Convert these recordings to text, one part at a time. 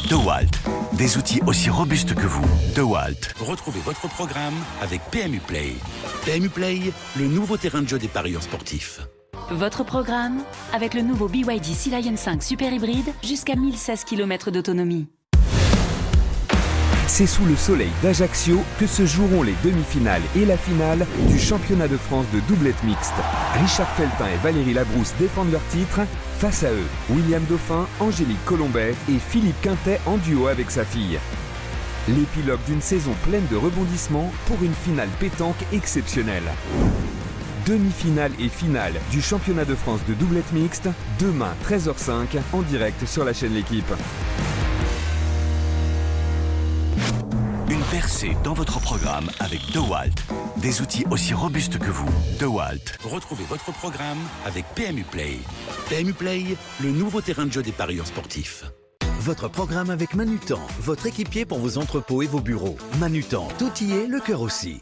DeWalt. Des outils aussi robustes que vous. DeWalt. Retrouvez votre programme avec PMU Play. PMU Play, le nouveau terrain de jeu des parieurs sportifs. Votre programme avec le nouveau BYD Sea Lion 5 Super Hybride jusqu'à 1016 km d'autonomie. C'est sous le soleil d'Ajaccio que se joueront les demi-finales et la finale du championnat de France de doublette mixte. Richard Feltin et Valérie Labrousse défendent leur titre. Face à eux, William Dauphin, Angélique Colombet et Philippe Quintet en duo avec sa fille. L'épilogue d'une saison pleine de rebondissements pour une finale pétanque exceptionnelle. Demi-finale et finale du championnat de France de doublette mixte, demain 13h05 en direct sur la chaîne L'Équipe. Une percée dans votre programme avec DeWalt. Des outils aussi robustes que vous. DeWalt. Retrouvez votre programme avec PMU Play. PMU Play, le nouveau terrain de jeu des parieurs sportifs. Votre programme avec Manutan, votre équipier pour vos entrepôts et vos bureaux. Manutan, tout y est, le cœur aussi.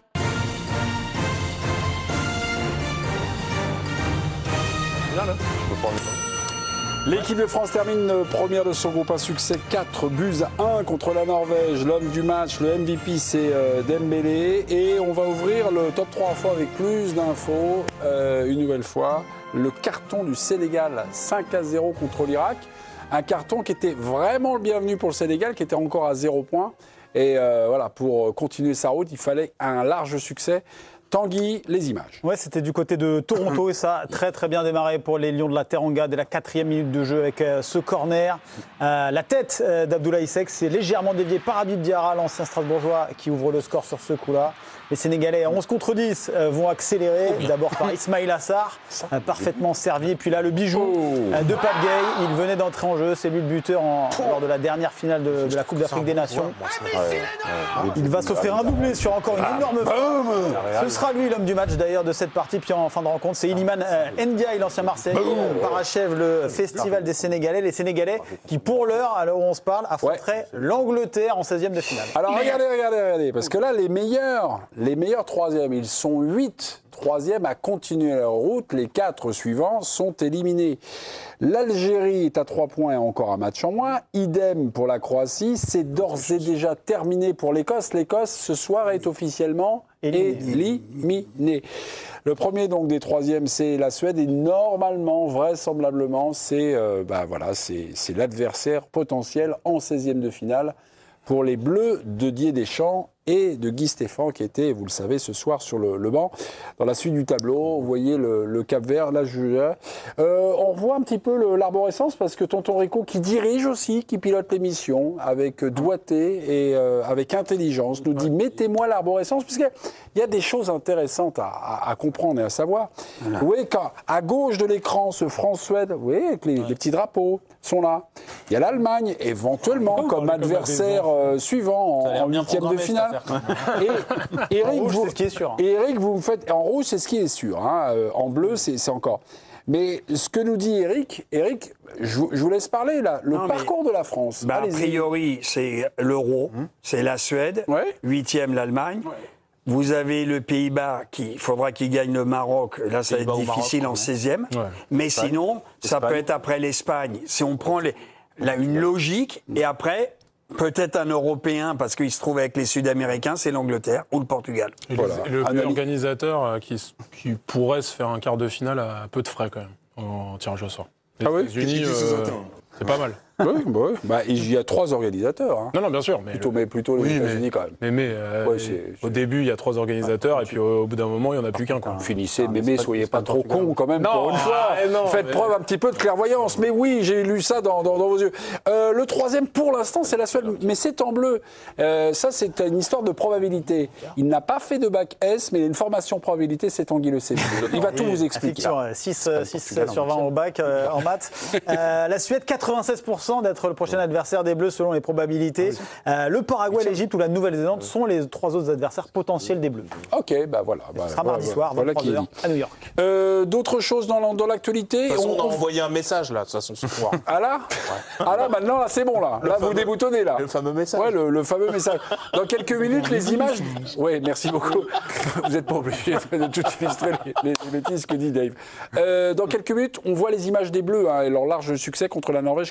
L'équipe de France termine première de son groupe, un succès 4-1 contre la Norvège. L'homme du match, le MVP, c'est Dembélé. Et on va ouvrir le top 3 infos avec plus d'infos. Une nouvelle fois, le carton du Sénégal 5-0 contre l'Irak. Un carton qui était vraiment le bienvenu pour le Sénégal, qui était encore à 0 points. Et voilà, pour continuer sa route, il fallait un large succès. Tanguy, les images. Ouais, c'était du côté de Toronto et ça a très très bien démarré pour les Lions de la Teranga dès la 4e minute de jeu avec ce corner. La tête d'Abdoulaye Seck s'est légèrement déviée par Habib Diarra, l'ancien Strasbourgeois qui ouvre le score sur ce coup-là. Les Sénégalais à 11 contre 10 vont accélérer, d'abord par Ismaïl Assar, parfaitement servi. Et puis là, le bijou de Pape Gueye, il venait d'entrer en jeu, c'est lui le buteur lors de la dernière finale de la Coupe d'Afrique des Nations. Il va s'offrir un doublé sur encore une énorme frappe. Ce sera lui l'homme du match d'ailleurs de cette partie. Puis en fin de rencontre, c'est Iliman Ndiaye, l'ancien Marseillais, qui parachève le festival des Sénégalais. Les Sénégalais qui, pour l'heure, à l'heure où on se parle, affronteraient l'Angleterre en 16e de finale. Alors regardez, parce que là, les meilleurs troisièmes, ils sont 8 troisièmes à continuer leur route. Les 4 suivants sont éliminés. L'Algérie est à 3 points et encore un match en moins. Idem pour la Croatie. C'est d'ores et déjà terminé pour l'Écosse. L'Écosse, ce soir, est officiellement éliminée. Le premier donc des troisièmes, c'est la Suède. Et normalement, vraisemblablement, c'est l'adversaire potentiel en 16e de finale pour les Bleus de Didier Deschamps et de Guy Stéphane qui était, vous le savez, ce soir sur le banc. Dans la suite du tableau, vous voyez le Cap-Vert, là, on revoit un petit peu l'arborescence parce que Tonton Rico, qui dirige aussi, qui pilote l'émission avec doigté et avec intelligence, nous dit « Mettez-moi l'arborescence » parce qu'il y a des choses intéressantes à comprendre et à savoir. Voilà. Vous voyez, à gauche de l'écran, ce France-Suède, vous voyez, avec les petits drapeaux sont là. Il y a l'Allemagne, éventuellement, comme adversaire suivant en 8e de finale. Et Eric, vous me faites... En rouge, c'est ce qui est sûr. Hein. En bleu, c'est encore... Mais ce que nous dit Eric, je vous laisse parler, là. Le parcours de la France. A priori, c'est l'Euro, c'est la Suède, 8e l'Allemagne. Ouais. Vous avez le Pays-Bas, il faudra qu'il gagne le Maroc. Là, ça va être difficile en 16e. Ouais. Mais sinon, ça peut être après l'Espagne. Si on prend une logique, et après... Peut-être un Européen, parce qu'il se trouve avec les Sud-Américains, c'est l'Angleterre ou le Portugal. Voilà. Le pays organisateur qui pourrait se faire un quart de finale à peu de frais quand même, en tirage au sort. Les États-Unis, c'est pas mal. Oui. Il y a 3 organisateurs. Hein. Non, bien sûr. Plutôt les États-Unis quand même. Au début, il y a 3 organisateurs et puis au bout d'un moment, il n'y en a plus qu'un. Finissez, soyez pas trop cons quand même pour une fois. Faites preuve un petit peu de clairvoyance. Mais oui, j'ai lu ça dans vos yeux. Le 3e, pour l'instant, c'est la Suède, mais c'est en bleu. Ça, c'est une histoire de probabilité. Il n'a pas fait de bac S, mais il a une formation probabilité, c'est Tanguy Le Cébé. Il va tout vous expliquer. 6 sur 20 au bac en maths. La Suède, 96% d'être le prochain adversaire des Bleus selon les probabilités. Le Paraguay, l'Égypte ou la Nouvelle-Zélande sont les 3 autres adversaires potentiels des Bleus. Ok, voilà. Ce sera mardi soir, 23h à New York. D'autres choses dans l'actualité. De toute façon, on a envoyé un message là, de toute façon, ce soir. Maintenant, là, c'est bon, là. Là, vous déboutonnez, là. Le fameux message. Ouais, le fameux message. Dans quelques minutes, les images... Oui, merci beaucoup. Vous n'êtes pas obligé de tout illustrer les bêtises que dit Dave. Dans quelques minutes, on voit les images des Bleus et leur large succès contre la Norvège 4-1.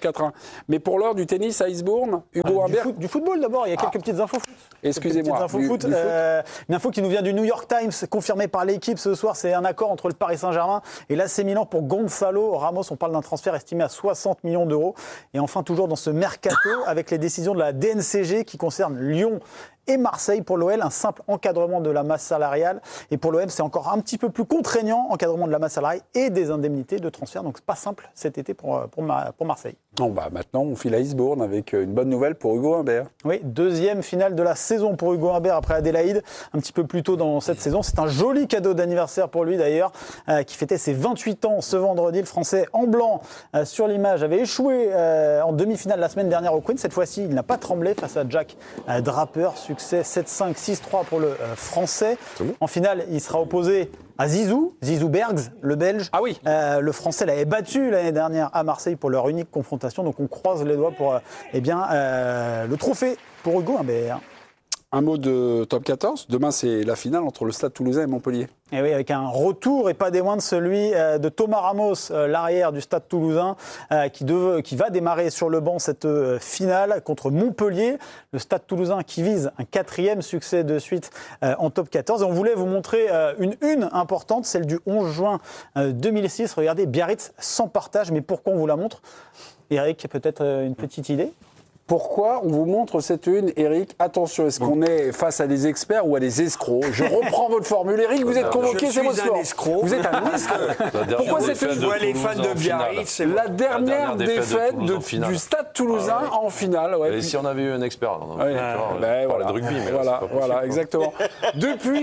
Mais pour l'heure du tennis à Eastbourne, Hugo Humbert. Du football d'abord, il y a quelques petites infos foot. Excusez-moi. Une info qui nous vient du New York Times, confirmée par l'équipe ce soir, c'est un accord entre le Paris Saint-Germain et l'AC Milan pour Gonzalo Ramos. On parle d'un transfert estimé à 60 millions d'euros. Et enfin, toujours dans ce mercato, avec les décisions de la DNCG qui concernent Lyon et Marseille. Pour l'OL, un simple encadrement de la masse salariale. Et pour l'OM, c'est encore un petit peu plus contraignant, encadrement de la masse salariale et des indemnités de transfert. Donc, c'est pas simple cet été pour Marseille. Bon, maintenant, on file à Eastbourne avec une bonne nouvelle pour Hugo Humbert. Oui, deuxième finale de la saison pour Hugo Humbert après Adélaïde, un petit peu plus tôt dans cette saison. C'est un joli cadeau d'anniversaire pour lui d'ailleurs, qui fêtait ses 28 ans ce vendredi. Le Français en blanc sur l'image avait échoué en demi-finale la semaine dernière au Queen. Cette fois-ci, il n'a pas tremblé face à Jack Draper. Succès 7-5, 6-3 pour le Français. En finale, il sera opposé à Zizou Bergs, le Belge. Ah oui. Le Français l'avait battu l'année dernière à Marseille pour leur unique confrontation. Donc on croise les doigts pour le trophée pour Hugo Humbert. Un mot de top 14. Demain, c'est la finale entre le Stade Toulousain et Montpellier. Et oui, avec un retour, et pas des moindres, celui de Thomas Ramos, l'arrière du Stade Toulousain, qui va démarrer sur le banc cette finale contre Montpellier. Le Stade Toulousain qui vise un 4e succès de suite en top 14. Et on voulait vous montrer une importante, celle du 11 juin 2006. Regardez, Biarritz sans partage. Mais pourquoi on vous la montre ? Eric, peut-être une petite idée ? Pourquoi on vous montre cette une, Eric ? Attention, est-ce qu'on est face à des experts ou à des escrocs ? Je reprends votre formule. Eric, vous êtes convoqué, c'est votre sport. Vous êtes un escroc. Pourquoi cette une ? Je vois les fans de Biarritz, c'est la dernière défaite du Stade Toulousain en finale. Ouais. Et si on avait eu un expert, on parlait de rugby, mais voilà, exactement. Depuis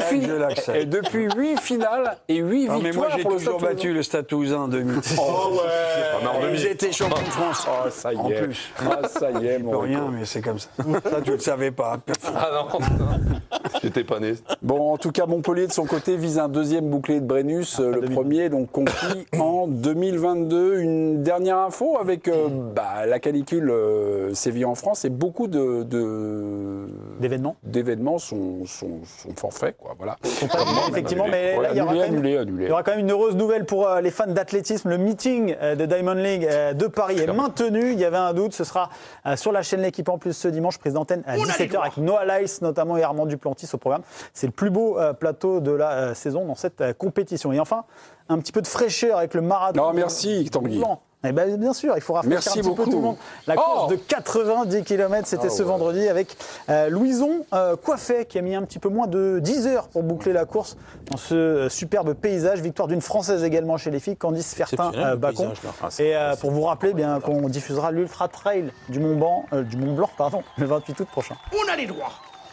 8 finales et 8 victoires. Mais moi, j'ai toujours battu le Stade Toulousain en 2010. Oh ouais. Ils étaient champions de France. Oh, ça y est. En plus. Ça y est, mon rien, mais c'est comme ça. Ça, tu le savais pas. Ah non, j'étais pas né. Bon, en tout cas, Montpellier, de son côté, vise un deuxième bouclier de Brennus, le premier, donc conquis en 2022. Une dernière info avec la canicule sévit en France et beaucoup d'événements sont forfaits, quoi. Voilà. Effectivement, mais là, il y aura quand même une heureuse nouvelle pour les fans d'athlétisme. Le meeting de Diamond League de Paris est maintenu. Il y avait un doute, ce sera sur la chaîne L'Équipe en plus ce dimanche, prise d'antenne à 17h avec Noah Lyles notamment et Armand Duplantis au programme. C'est le plus beau plateau de la saison dans cette compétition. Et enfin, un petit peu de fraîcheur avec le marathon. Non, merci Tanguy. Eh ben, bien sûr, il faut rafraîchir un petit peu tout le monde. La course de 90 km, c'était ce vendredi avec Louison Coiffet qui a mis un petit peu moins de 10 heures pour boucler la course dans ce superbe paysage. Victoire d'une Française également chez les filles, Candice Fertin-Bacon. Et pour vous rappeler qu'on diffusera l'Ultra Trail du Mont Blanc le 28 août prochain. On a les droits.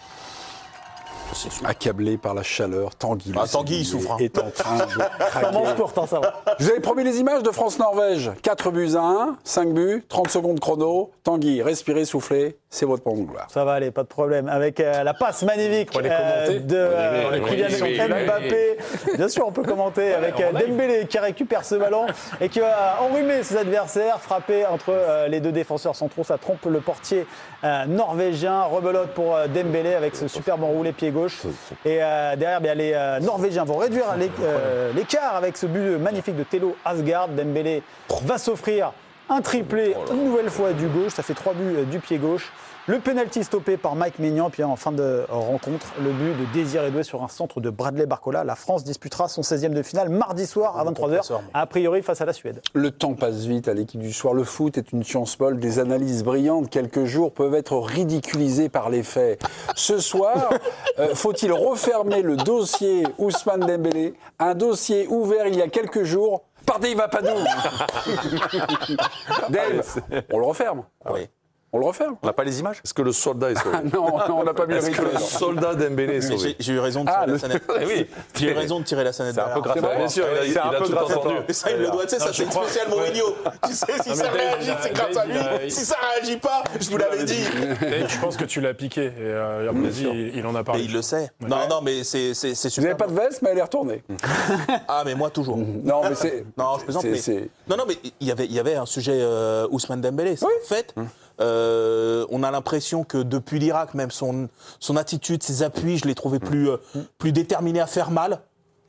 Accablé par la chaleur, Tanguy. Tanguy, il souffre. Est en train de craquer. Comment court, ça va. Je vous avais promis les images de France-Norvège. 4 buts à 1, 5 buts, 30 secondes chrono. Tanguy, respirez, soufflez, c'est votre moment de gloire. Ça va aller, pas de problème. Avec la passe magnifique de Kylian Mbappé. Bien sûr, on peut commenter avec Dembélé qui récupère ce ballon et qui va enrhumer ses adversaires, frapper entre les deux défenseurs centraux. Ça trompe le portier norvégien. Rebelote pour Dembélé avec ce superbe enroulé pied gauche. Et derrière, les Norvégiens vont réduire l'écart avec ce but magnifique de Thelo Asgard. Dembélé va s'offrir un triplé une nouvelle fois du gauche. Ça fait 3 buts du pied gauche. Le pénalty stoppé par Mike Maignan. Puis en fin de rencontre, le but de Désiré Doué sur un centre de Bradley Barcola. La France disputera son 16e de finale mardi soir à 23h, a priori face à la Suède. Le temps passe vite à l'équipe du soir. Le foot est une science molle. Des analyses brillantes, quelques jours, peuvent être ridiculisées par les faits. Ce soir, faut-il refermer le dossier Ousmane Dembélé, un dossier ouvert il y a quelques jours par Dave Apadou. Dave, on le referme. Oui. On le referme. On n'a pas les images ? Est-ce que le soldat est sauvé ? Non, on n'a pas mis le Est-ce que le soldat Dembélé est sauvé ? J'ai eu raison de tirer la sonnette. Oui, j'ai eu raison de tirer la sonnette. C'est un peu grave. Bien sûr, il a tout entendu. Mais ça, il le doit. Tu sais, ça, c'est une spéciale Mourinho. Tu sais, si ça réagit, c'est grâce à lui. Si ça réagit pas, je vous l'avais dit. Je pense que tu l'as piqué. Et à mon avis, il en a parlé. Mais il le sait. Non, mais c'est super. Vous n'avez pas de veste, mais elle est retournée. Ah, mais moi, toujours. Non, mais c'est. Non, je plaisante. Non, mais il y avait un sujet Ousmane Dembélé. En fait. On a l'impression que depuis l'Irak, même son attitude, ses appuis, je l'ai trouvé plus déterminé à faire mal.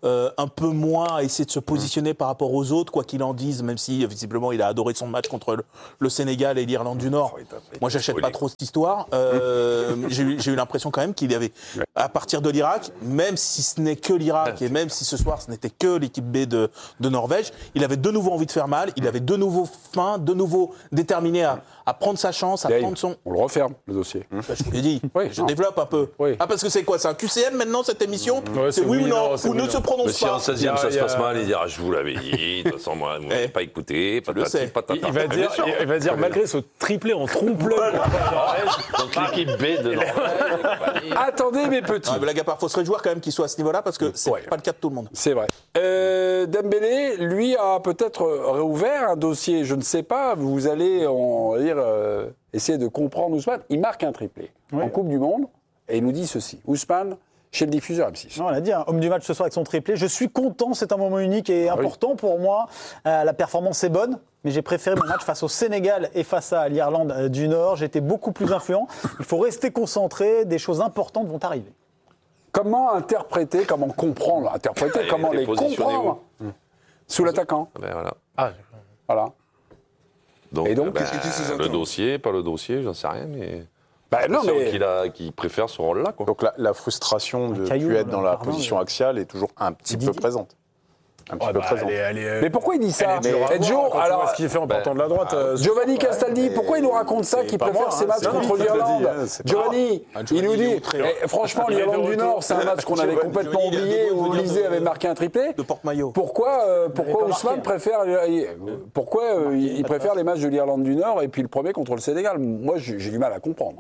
un peu moins à essayer de se positionner par rapport aux autres, quoi qu'il en dise, même si visiblement il a adoré son match contre le Sénégal et l'Irlande du Nord. Moi, j'achète pas trop cette histoire. J'ai eu l'impression quand même qu'il y avait, à partir de l'Irak, même si ce n'est que l'Irak et même si ce soir ce n'était que l'équipe B de Norvège, il avait de nouveau envie de faire mal, il avait de nouveau faim, de nouveau déterminé à prendre sa chance, à prendre son... On le referme, le dossier. Je vous l'ai dit, je développe un peu. Ah, parce que c'est quoi? C'est un QCM maintenant, cette émission? C'est oui ou non? Ou ne se prononce pas? Si en 16e ça se passe mal, il dira je vous l'avais dit, de toute façon, moi, vous m'avez pas écouté, patati, patata. Il va dire malgré ce triplé en trompe-l'œil. Donc l'équipe B de Norvège. Attendez, mes petits. Blague à part, il faut se réjouir quand même qu'il soit à ce niveau-là parce que c'est pas le cas de tout le monde. C'est vrai. Dembélé, lui, a peut-être réouvert un dossier, je ne sais pas. Vous allez, on va dire, essayer de comprendre Ousmane. Il marque un triplé en Coupe du Monde et il nous dit ceci. Ousmane, chez le diffuseur M6. On l'a dit, homme du match ce soir avec son triplé. Je suis content, c'est un moment unique et important pour moi. La performance est bonne, mais j'ai préféré mon match face au Sénégal et face à l'Irlande du Nord. J'étais beaucoup plus influent. Il faut rester concentré, des choses importantes vont arriver. Comment interpréter, comment comprendre, comment les comprendre sous l'attaquant? Voilà. Donc, qu'est-ce que tu sais? Le dossier, pas le dossier, j'en sais rien, mais... non, mais... qu'il préfère ce rôle-là. Quoi. Donc la frustration de pu être dans la position axiale est toujours un petit peu présente. Mais pourquoi il dit ça? Joe, alors, ce qu'il fait en partant de la droite. Giovanni Castaldi, pourquoi il nous raconte ça, qu'il préfère ses matchs contre l'Irlande? Giovanni, il nous dit, franchement, l'Irlande du Nord, c'est un match qu'on avait complètement oublié, où Lisée avait marqué un triplé. De porte-maillot. Pourquoi Ousmane préfère il préfère les matchs de l'Irlande du Nord et puis le premier contre le Sénégal? Moi, j'ai du mal à comprendre.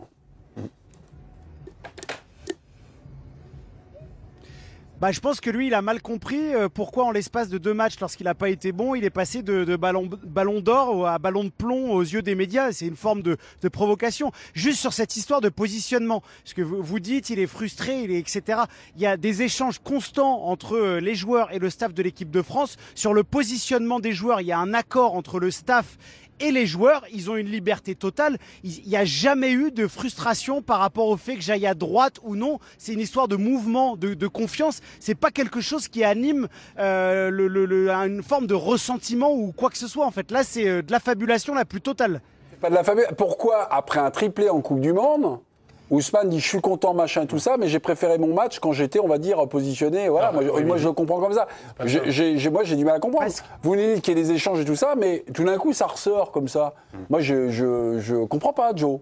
Je pense que lui, il a mal compris pourquoi en l'espace de 2 matchs, lorsqu'il n'a pas été bon, il est passé de ballon d'or à ballon de plomb aux yeux des médias. C'est une forme de provocation. Juste sur cette histoire de positionnement, parce que vous dites, il est frustré, etc. Il y a des échanges constants entre les joueurs et le staff de l'équipe de France. Sur le positionnement des joueurs, il y a un accord entre le staff et les joueurs, ils ont une liberté totale. Il n'y a jamais eu de frustration par rapport au fait que j'aille à droite ou non. C'est une histoire de mouvement, de confiance. C'est pas quelque chose qui anime une forme de ressentiment ou quoi que ce soit. En fait, là, c'est de l'affabulation la plus totale. C'est pas de l'affabulation. Pourquoi, après un triplé en Coupe du Monde, Ousmane dit je suis content, machin, tout ça, mais j'ai préféré mon match quand j'étais, on va dire, positionné. Voilà, moi je le comprends comme ça. Moi j'ai du mal à comprendre. Vous nous dites qu'il y a des échanges et tout ça, mais tout d'un coup ça ressort comme ça. Moi je comprends pas, Joe.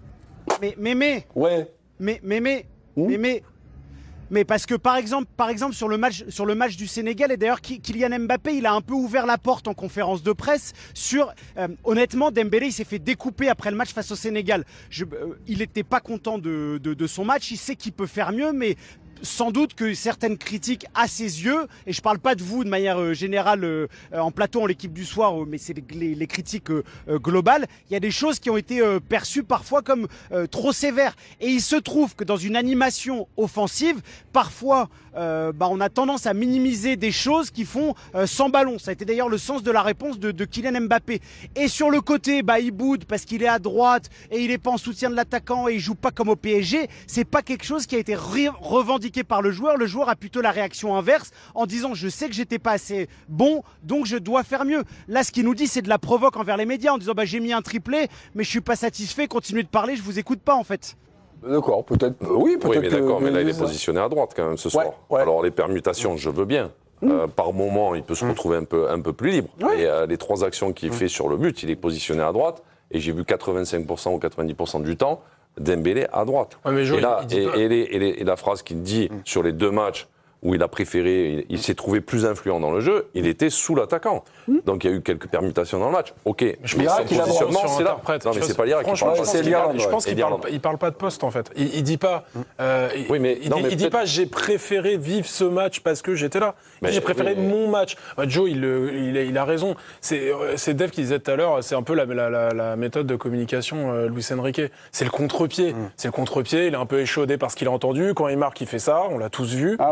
Mais parce que par exemple sur le match du Sénégal, et d'ailleurs Kylian Mbappé, il a un peu ouvert la porte en conférence de presse sur honnêtement, Dembélé il s'est fait découper après le match face au Sénégal. Il n'était pas content de son match, il sait qu'il peut faire mieux, mais sans doute que certaines critiques à ses yeux, et je parle pas de vous de manière générale en plateau en l'équipe du soir, mais c'est les critiques globales, il y a des choses qui ont été perçues parfois comme trop sévères. Et il se trouve que dans une animation offensive, parfois on a tendance à minimiser des choses qui font sans ballon. Ça a été d'ailleurs le sens de la réponse de Kylian Mbappé. Et sur le côté, il boude parce qu'il est à droite et il est pas en soutien de l'attaquant et il joue pas comme au PSG. C'est pas quelque chose qui a été revendiqué par le joueur. Le joueur a plutôt la réaction inverse en disant je sais que j'étais pas assez bon, donc je dois faire mieux. Là, ce qu'il nous dit, c'est de la provoque envers les médias en disant j'ai mis un triplé, mais je suis pas satisfait, continuez de parler, je vous écoute pas en fait. D'accord, peut-être. Oui, peut-être. Oui, mais d'accord, mais là il est positionné à droite quand même ce soir. Alors les permutations, je veux bien. Par moment, il peut se retrouver un peu plus libre. Et les 3 actions qu'il fait sur le but, il est positionné à droite. Et j'ai vu 85% ou 90% du temps, Dembélé à droite. Et la phrase qu'il dit sur les 2 matchs où il a préféré, il s'est trouvé plus influent dans le jeu, il était sous l'attaquant. Donc il y a eu quelques permutations dans le match. Ok, je pense qu'il positionnement, c'est là. Non, mais c'est pas l'Irak qui parle. C'est l'Irlande. Je pense qu'il parle pas de poste en fait. Il dit pas. Il dit pas j'ai préféré vivre ce match parce que j'étais là. J'ai préféré mon match. Joe, il a raison. C'est Dave qui disait tout à l'heure. C'est un peu la méthode de communication Luis Enrique. C'est le contre-pied. C'est le contre-pied. Il est un peu échaudé par ce qu'il a entendu. Quand il marque, il fait ça. On l'a tous vu.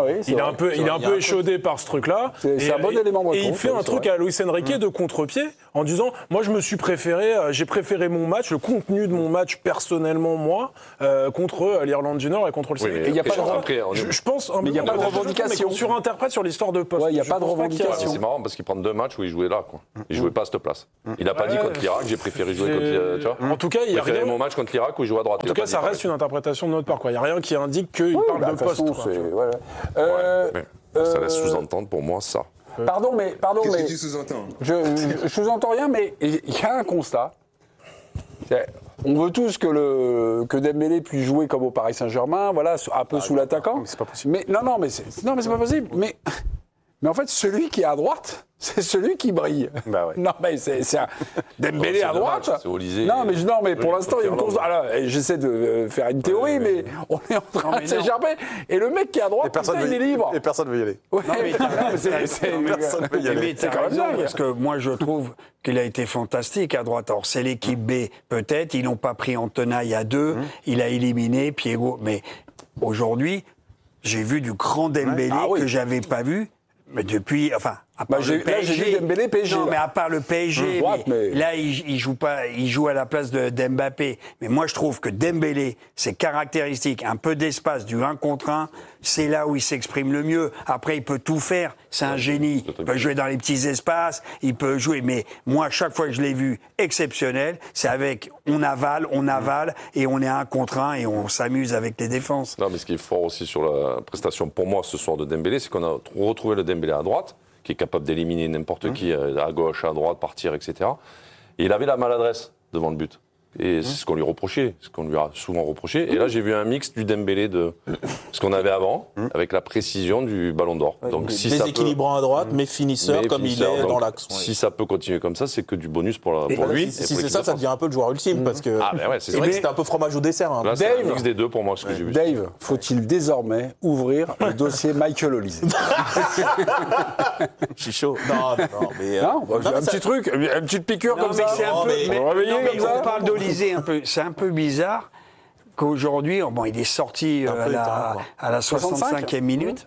est un peu échaudé par ce truc-là. C'est un bon élément de réponse. Et il fait un truc à Luis Enrique de contre-pied en disant moi j'ai préféré mon match, le contenu de mon match personnellement moi contre l'Irlande du Nord et contre le Sénégal. Il n'y a pas de je pense mais il n'y a pas de revendication. On surinterprète sur l'histoire de poste. Il n'y a pas de revendication. C'est marrant parce qu'il prend 2 matchs où il jouait là, quoi. Il jouait pas à cette place. Il n'a pas dit contre l'Irak, j'ai préféré jouer contre. Tu vois. En tout cas, il y a rien. Mon match contre l'Irak où il joue à droite. En tout cas, ça reste une interprétation de notre part, quoi. Il n'y a rien qui indique qu'il parle de poste. Ça laisse sous-entendre pour moi ça. Pardon, mais Qu'est-ce que tu sous-entends ? Je sous-entends rien, mais il y a un constat. On veut tous que Dembélé puisse jouer comme au Paris Saint-Germain, voilà, un peu sous l'attaquant. Mais c'est pas possible. Mais mais c'est pas possible. Mais en fait, celui qui est à droite, c'est celui qui brille. Bah ouais. Non, mais c'est un Dembélé à droite. C'est Olysée. Non, mais pour l'instant, il y a une course. Alors, j'essaie de faire une théorie, mais on est en train de s'échapper. Et le mec qui est à droite, il est libre. Et personne ne veut y aller. Ouais, personne peut y aller. C'est quand même dingue. Parce que moi, je trouve qu'il a été fantastique à droite. Alors, c'est l'équipe B, peut-être. Ils n'ont pas pris en tenaille à 2. Il a éliminé Piego. Mais aujourd'hui, j'ai vu du grand Dembélé que j'avais pas vu. Mais depuis, enfin, à part le PSG, là, j'ai vu Dembélé PSG. Non, mais à part le PSG, là, il joue pas, il joue à la place d'Mbappé. Mais moi, je trouve que Dembélé, ses caractéristiques, un peu d'espace, du 1 contre 1, c'est là où il s'exprime le mieux. Après, il peut tout faire. C'est un génie. Il peut jouer dans les petits espaces, il peut jouer. Mais moi, chaque fois que je l'ai vu exceptionnel, c'est avec on avale, et on est 1 contre 1 et on s'amuse avec les défenses. Non, mais ce qui est fort aussi sur la prestation pour moi ce soir de Dembélé, c'est qu'on a retrouvé le Dembélé à droite, qui est capable d'éliminer n'importe qui à gauche, à droite, partir, etc. Et il avait la maladresse devant le but. Et c'est ce qu'on lui reprochait, ce qu'on lui a souvent reproché. Et là, j'ai vu un mix du Dembélé de ce qu'on avait avant, avec la précision du Ballon d'Or. Donc, déséquilibrant à droite, mais finisseur comme il est dans l'axe. Si ça peut continuer comme ça, c'est que du bonus pour lui. Si c'est ça, ça devient un peu le joueur ultime, parce que c'est vrai que c'était un peu fromage au dessert. Là, c'est un mix des deux pour moi, ce que j'ai vu. Dave, faut-il désormais ouvrir le dossier Michael Olysée? Je suis chaud. Non, mais... un petit truc, une petite piqûre comme ça. On parle d'Olysée un peu. C'est un peu bizarre qu'aujourd'hui, il est sorti à la 65e minute,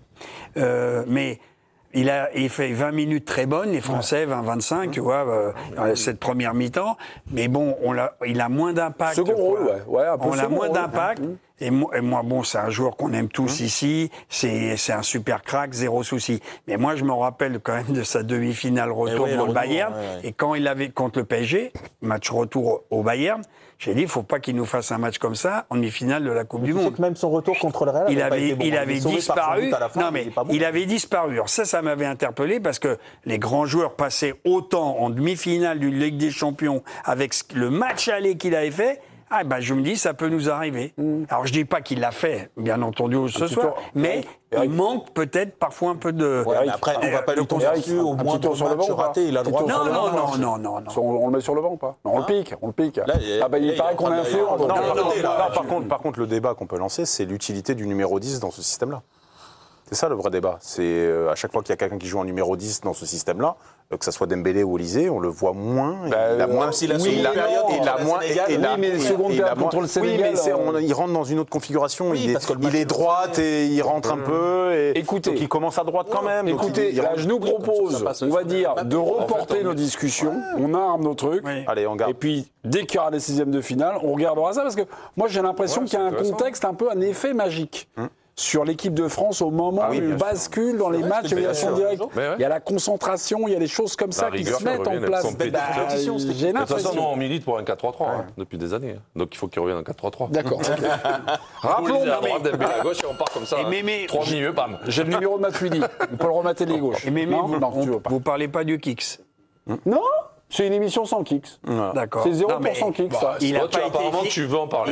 mais il fait 20 minutes très bonnes, les Français, 20-25, tu vois, cette première mi-temps. Mais bon, il a moins d'impact. Second rôle, un peu. On a moins d'impact. Et moi, c'est un joueur qu'on aime tous ici. C'est un super crack, zéro souci. Mais moi, je me rappelle quand même de sa demi-finale retour pour le Bayern. Et quand il avait contre le PSG, match retour au Bayern, j'ai dit, il ne faut pas qu'il nous fasse un match comme ça en demi-finale de la Coupe du Monde. Que même son retour contre le Real, il avait disparu. Non, mais il avait disparu. Alors ça m'avait interpellé parce que les grands joueurs passaient autant en demi-finale d'une Ligue des Champions avec le match aller qu'il avait fait. Je me dis, ça peut nous arriver. Alors, je dis pas qu'il l'a fait, bien entendu, ce soir, mais il manque peut-être parfois un peu de... mais après, on va pas lui tomber dessus au moins de match raté. Il a le droit de... Non. On le met sur le banc ou pas? Non, on le pique. Là, il paraît qu'on a influence. Par contre, le débat qu'on peut lancer, c'est l'utilité du numéro 10 dans ce système-là. C'est ça le vrai débat. C'est à chaque fois qu'il y a quelqu'un qui joue en numéro 10 dans ce système-là, que ça soit Dembélé ou Olysée, on le voit moins. Il a moins. Si la seconde période mais la seconde période contre le Sénégal. Il rentre dans une autre configuration. Il est droite et il rentre un peu. Écoutez, donc il commence à droite quand même. Écoutez, là, je nous propose, on va dire, de reporter nos discussions. On arme nos trucs. Allez, on garde. Et puis, dès qu'il y aura les 16e de finale, on regardera ça parce que moi, j'ai l'impression qu'il y a un contexte, un peu un effet magique. Sur l'équipe de France au moment où il bascule dans les matchs de élimination directe. Il y a la concentration, il y a des choses comme ça qui se mettent en place. De toute façon, nous, on milite pour un 4-3-3 depuis des années. Donc il faut qu'il revienne en 4-3-3. D'accord. Rappelons à droite, Dembélé à gauche et on part comme ça. 3 milieux, bam. J'ai le numéro de Matuidi. On peut le remater les gauches. Vous parlez pas du Kicks? Non. C'est une émission sans kicks. D'accord. C'est 0% kicks, ça. Apparemment, tu veux en parler.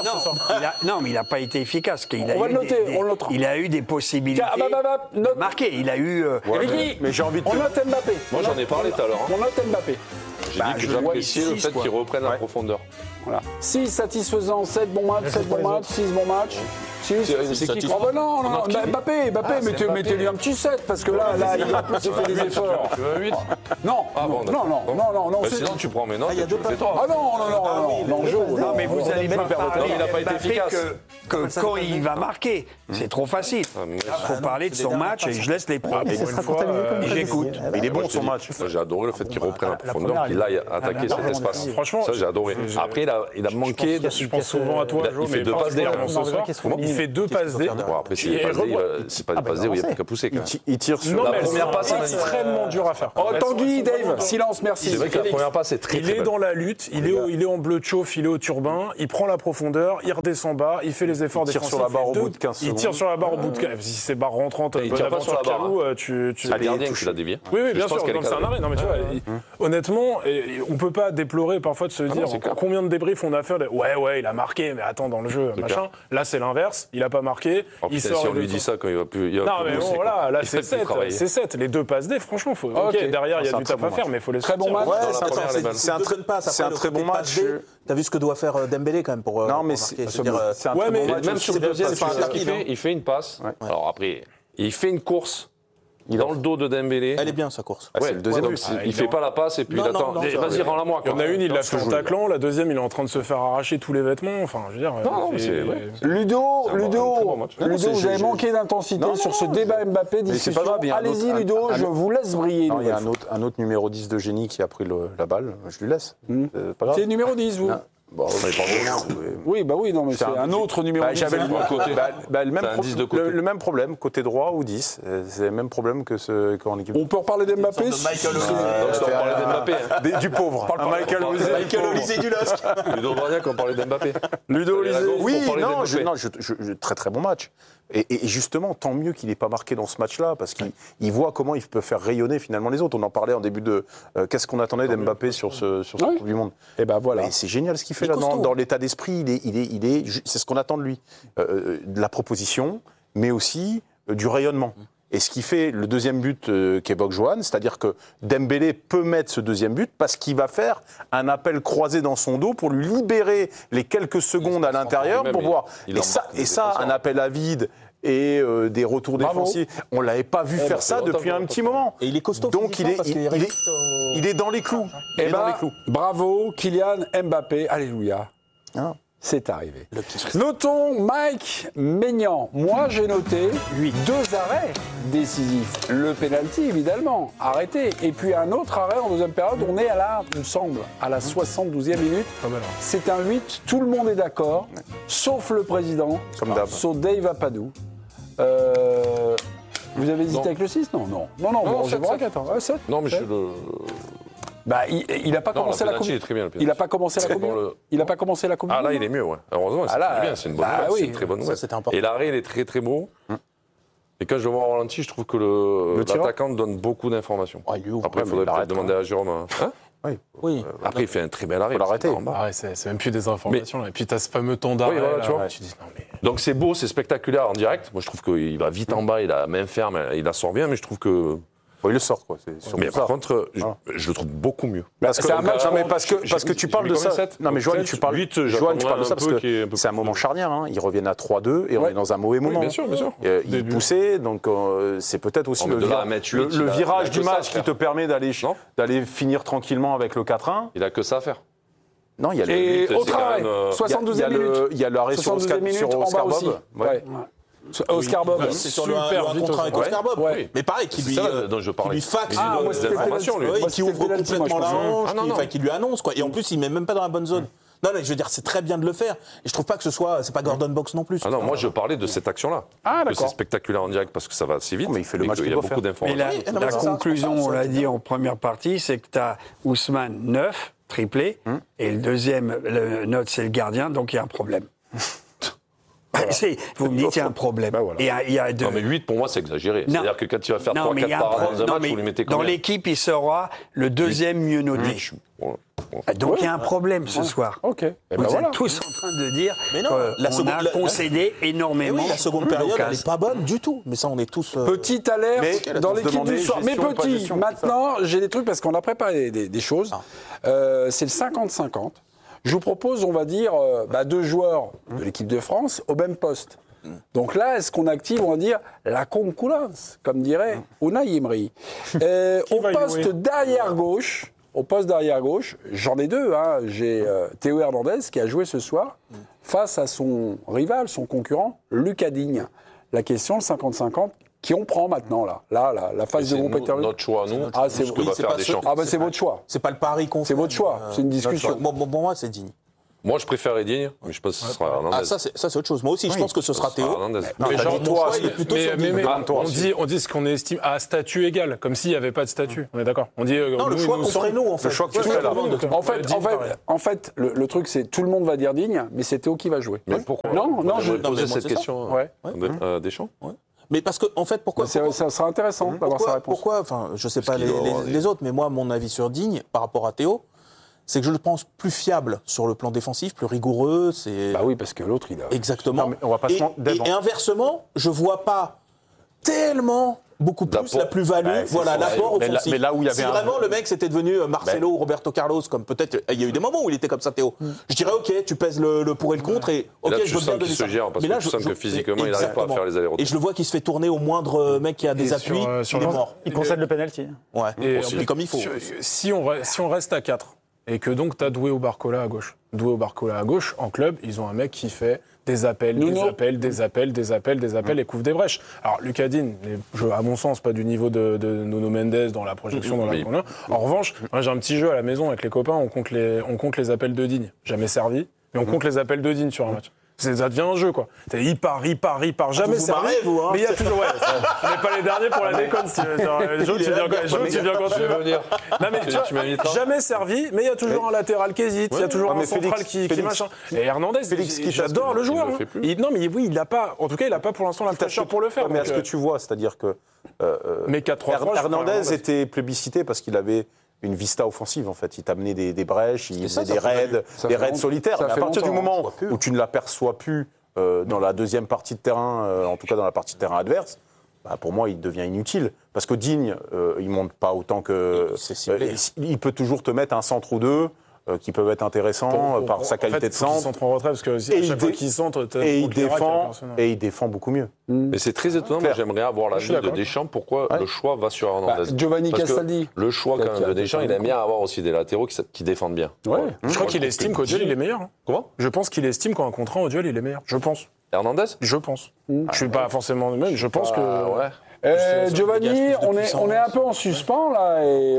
Mais il n'a pas été efficace. On va le noter, on le notera. Il a eu des possibilités de marquer. Il a eu... mais j'ai envie de... On note Mbappé. Moi, j'en ai parlé tout à l'heure. On note Mbappé. J'ai dit que j'appréciais le fait qu'il reprenne la profondeur. Voilà. 6 satisfaisants, 7 bons matchs, 6 bons matchs. 6. C'est qui Oh ben non, Mbappé, mettez-lui un petit 7 parce que là, il a plus fait des efforts. Tu veux 8 Non, non. Sinon, tu prends mes notes et tu le fais toi. Ah non, Non, mais vous allez pas parler il n'a pas été efficace. que quand il va marquer. C'est trop facile. Il faut parler de son match et je laisse les pros. J'écoute. Il est bon son match. J'ai adoré le fait qu'il reprenne la profondeur, qu'il aille attaquer cet espace. Franchement, ça j'ai adoré. Après, il a manqué. Je pense souvent à toi, Il fait 2 passes D. Il fait 2 passes D. Après, c'est pas des passes D où il n'y a plus qu'à pousser. Il tire sur la première passe. C'est extrêmement dur à faire. Oh, Tanguy, Dave, silence, merci. C'est vrai que la première passe est très Il est dans la lutte, il est en bleu de chauffe, il est au turbin, il prend la profondeur, il redescend bas, il fait les efforts défensifs. Il tire sur la barre au bout de 15 secondes. Il tire sur la barre au bout de 15 secondes. Si c'est barre rentrante, il tire pas sur la barre. C'est le gardien qui l'a dévié. Oui, bien sûr, c'est un arrêt. Non, mais tu vois, honnêtement, on peut pas déplorer parfois de se dire combien de débriefs on a fait. Ouais, il a marqué, mais attends, dans le jeu, machin. Là, c'est l'inverse, il a pas marqué. Si on lui dit ça quand il va plus. Non, mais bon, voilà, là, c'est 7. Les 2 passes D, franchement, faut. Ok, derrière, il y a du taf à faire, mais il faut les Très bon match. C'est un très bon match. T'as vu ce que doit faire Dembélé quand même pour. Non, mais c'est un très bon match. Même sur le deuxième, il fait une passe. Alors après, il fait une course. Dans le dos de Dembélé. Elle est bien sa course. C'est le deuxième. Il fait pas la passe et puis il attend. Vas-y, rends-la moi. Il y en a une, il l'a fait en taclant. La deuxième, il est en train de se faire arracher tous les vêtements. Enfin, je veux dire. Ludo, vous avez manqué d'intensité sur ce débat Mbappé. C'est pas grave. Allez-y, Ludo, je vous laisse briller. Il y a un autre numéro 10 de génie qui a pris la balle. Je lui laisse. C'est numéro 10, vous. Bon, oui, non, mais c'est un autre numéro 10. J'avais le même problème, côté droit ou 10. C'est le même problème qu'en équipe. On peut reparler d'Mbappé du pauvre. Michael Olysée du LOSC. Ludo Bragnac, on parlait d'Mbappé. Ludo Olysée. Oui, non, très très bon match. Et justement, tant mieux qu'il n'ait pas marqué dans ce match-là, parce qu'il voit comment il peut faire rayonner finalement les autres. On en parlait en début de qu'est-ce qu'on attendait d'Mbappé sur ce Coupe du Monde. Et ben voilà. C'est génial ce qu'il fait là dans l'état d'esprit. C'est ce qu'on attend de lui, de la proposition, mais aussi du rayonnement. Et ce qui fait le deuxième but qu'évoque Johan, c'est-à-dire que Dembélé peut mettre ce deuxième but parce qu'il va faire un appel croisé dans son dos pour lui libérer les quelques secondes à l'intérieur pour voir. Et ça, un appel à vide et des retours défensifs, on ne l'avait pas vu faire ça depuis un petit moment. Et il est costaud. Donc il est dans les clous. Bravo, Kylian Mbappé, alléluia. C'est arrivé. Notons Mike Maignan. Moi, j'ai noté 2 arrêts décisifs. Le penalty, évidemment, arrêté. Et puis un autre arrêt en deuxième période. On est il me semble, à la 72e minute. C'est un 8. Tout le monde est d'accord, sauf le président, sauf Dave Apadou. Vous avez hésité avec le 6 ? Non, je vous raconte. 7. Non, mais je suis le... il n'a pas commencé la Coupe. Il n'a pas commencé la Coupe. Il n'a pas commencé la Coupe. Ah là, il est mieux, ouais. Heureusement, c'est très bien, c'est une bonne nouvelle, c'est une très bonne nouvelle. Et l'arrêt, il est très très beau. Et quand je le vois en ralenti, je trouve que l'attaquant donne beaucoup d'informations. Après, il faudrait peut-être demander à Jérôme. Oui. Après, il fait un très bel arrêt. Il faut l'arrêter. C'est même plus des informations. Et puis, tu as ce fameux temps d'arrêt. Tu dis, non, mais... Donc, c'est beau, c'est spectaculaire en direct. Moi, je trouve qu'il va vite en bas, il a la main ferme, il la sort bien, mais je trouve que. Il le sort, quoi. Mais par contre, je le trouve beaucoup mieux. Parce que tu parles de ça. Non, mais Johan, tu parles de ça parce que c'est un moment charnière. Ils reviennent à 3-2 et on est dans un mauvais moment. Bien sûr. Il poussait, donc c'est peut-être aussi le virage du match qui te permet d'aller finir tranquillement avec le 4-1. Il a que ça à faire. Non, il y a le. Autre arrêt, 72e minute. Il y a l'arrêt sur Oscar Bob. Oscar Bob, c'est sur un contrat avec Oscar Bob. Mais pareil, qui lui faxe des informations, qui ouvre complètement la hanche, qui lui annonce, quoi. Et en plus, il met même pas dans la bonne zone. Non, mais je veux dire, c'est très bien de le faire. Et je trouve pas que c'est pas Gordon Box non plus. Ah non, moi je parlais de cette action-là. Que c'est spectaculaire en direct parce que ça va assez vite. Mais il fait le match qu'il doit faire. Il y a beaucoup d'informations. La conclusion, on l'a dit en première partie, c'est que tu as Ousmane 9, triplé, et le deuxième note, c'est le gardien, donc il y a un problème. Vous me dites, il y a un problème. Non, mais 8, pour moi, c'est exagéré. C'est-à-dire que quand tu vas faire 3-4 parades dans un match, vous lui mettez combien ? Dans l'équipe, il sera le deuxième mieux noté. Donc il y a un problème ce soir. Vous êtes tous en train de dire qu'on a concédé énormément. La seconde période, elle n'est pas bonne du tout. Mais ça, on est tous... Petite alerte dans l'équipe du soir. Mais petit, maintenant, j'ai des trucs parce qu'on a préparé des choses. C'est le 50-50. Je vous propose, on va dire, 2 joueurs de l'équipe de France au même poste. Donc là, est-ce qu'on active, on va dire, la concurrence, comme dirait Unai Emery. Au poste d'arrière gauche, j'en ai 2. J'ai Théo Hernandez qui a joué ce soir face à son rival, son concurrent, Lucas Digne. La question, le 50-50, qui on prend maintenant là, la phase de groupe est terminée. Notre choix, nous. C'est votre choix. C'est pas le pari qu'on fait. C'est votre choix. C'est une discussion. Bon, moi, c'est Digne. Moi, je préfère Digne, mais je pense que ce sera Hernandez. Ah, ça, c'est autre chose. Moi aussi, je pense que ce sera Théo. On dit ce qu'on estime à statut égal, comme s'il n'y avait pas de statut. On est d'accord. On dit le choix qu'on ferait nous, en fait. Le choix que tu fais là. En fait, le truc, c'est tout le monde va dire Digne, mais c'est Théo qui va jouer. Mais pourquoi je posais cette question à Deschamps. Mais parce que, en fait, pourquoi ça sera intéressant d'avoir sa réponse. Pourquoi, enfin, je sais pas les autres, mais moi, mon avis sur Digne, par rapport à Théo, c'est que je le pense plus fiable sur le plan défensif, plus rigoureux. Oui, parce que l'autre, il a... Exactement. Non, mais on va pas et inversement, je vois pas tellement beaucoup plus la plus-value, l'apport offensif. Mais là où il y avait vraiment le mec c'était devenu Marcelo ou Roberto Carlos, comme peut-être, il y a eu des moments où il était comme ça, Théo. Je dirais, ok, tu pèses le pour et le contre, et ok, je veux bien donner ça. Mais là, tu sens que physiquement, il n'arrive pas à faire les allers-retours. Et je le vois qui se fait tourner au moindre mec qui a des appuis, il est mort. Il concède le penalty. Ouais, et comme il faut. Si on reste à 4, et que donc tu as Doué ou Barcola à gauche. Doué ou Barcola à gauche, en club, ils ont un mec qui fait des appels, des appels, et couvre des brèches. Alors, Lucas Digne, à mon sens, pas du niveau de Nuno Mendes dans la projection. En revanche, moi, j'ai un petit jeu à la maison avec les copains, on compte les appels de Digne. Jamais servi, mais on compte les appels de Digne sur un match. Ça devient un jeu, quoi. Il part, jamais servi. Mais il y a toujours, on n'est pas les derniers pour la déconne. Jo, tu viens quand tu veux. Non, mais tu vois, jamais servi, mais il y a toujours un latéral qui hésite, il y a toujours un central qui machin. Et Hernandez, j'adore le joueur. Non, mais oui, il n'a pas, en tout cas, il n'a pas pour l'instant la fraîcheur pour le faire. Mais à ce que tu vois, c'est-à-dire que Hernandez était plébiscité parce qu'il avait une vista offensive, en fait. Il t'amenait des brèches, il faisait des raids solitaires. Mais à partir du moment où tu ne l'aperçois plus dans la deuxième partie de terrain, en tout cas dans la partie de terrain adverse, pour moi, il devient inutile. Parce que Digne, il ne monte pas autant que... il peut toujours te mettre un centre ou deux qui peuvent être intéressants par sa qualité de centre. Il centre en retrait, parce que à chaque fois qu'il centre, il défend beaucoup mieux. Mais c'est très étonnant, moi j'aimerais avoir l'avis de Deschamps, pourquoi le choix va sur Hernandez. Giovanni Castaldi. Le choix quand même de Deschamps, il aime bien avoir aussi des latéraux qui défendent bien. Je crois qu'il estime qu'au duel, il est meilleur. Comment ? Je pense qu'il estime qu'en contrat au duel, il est meilleur. Je pense. Hernandez ? Je pense. Je suis pas forcément le même, je pense que... Giovanni, on est un peu en suspens là. Et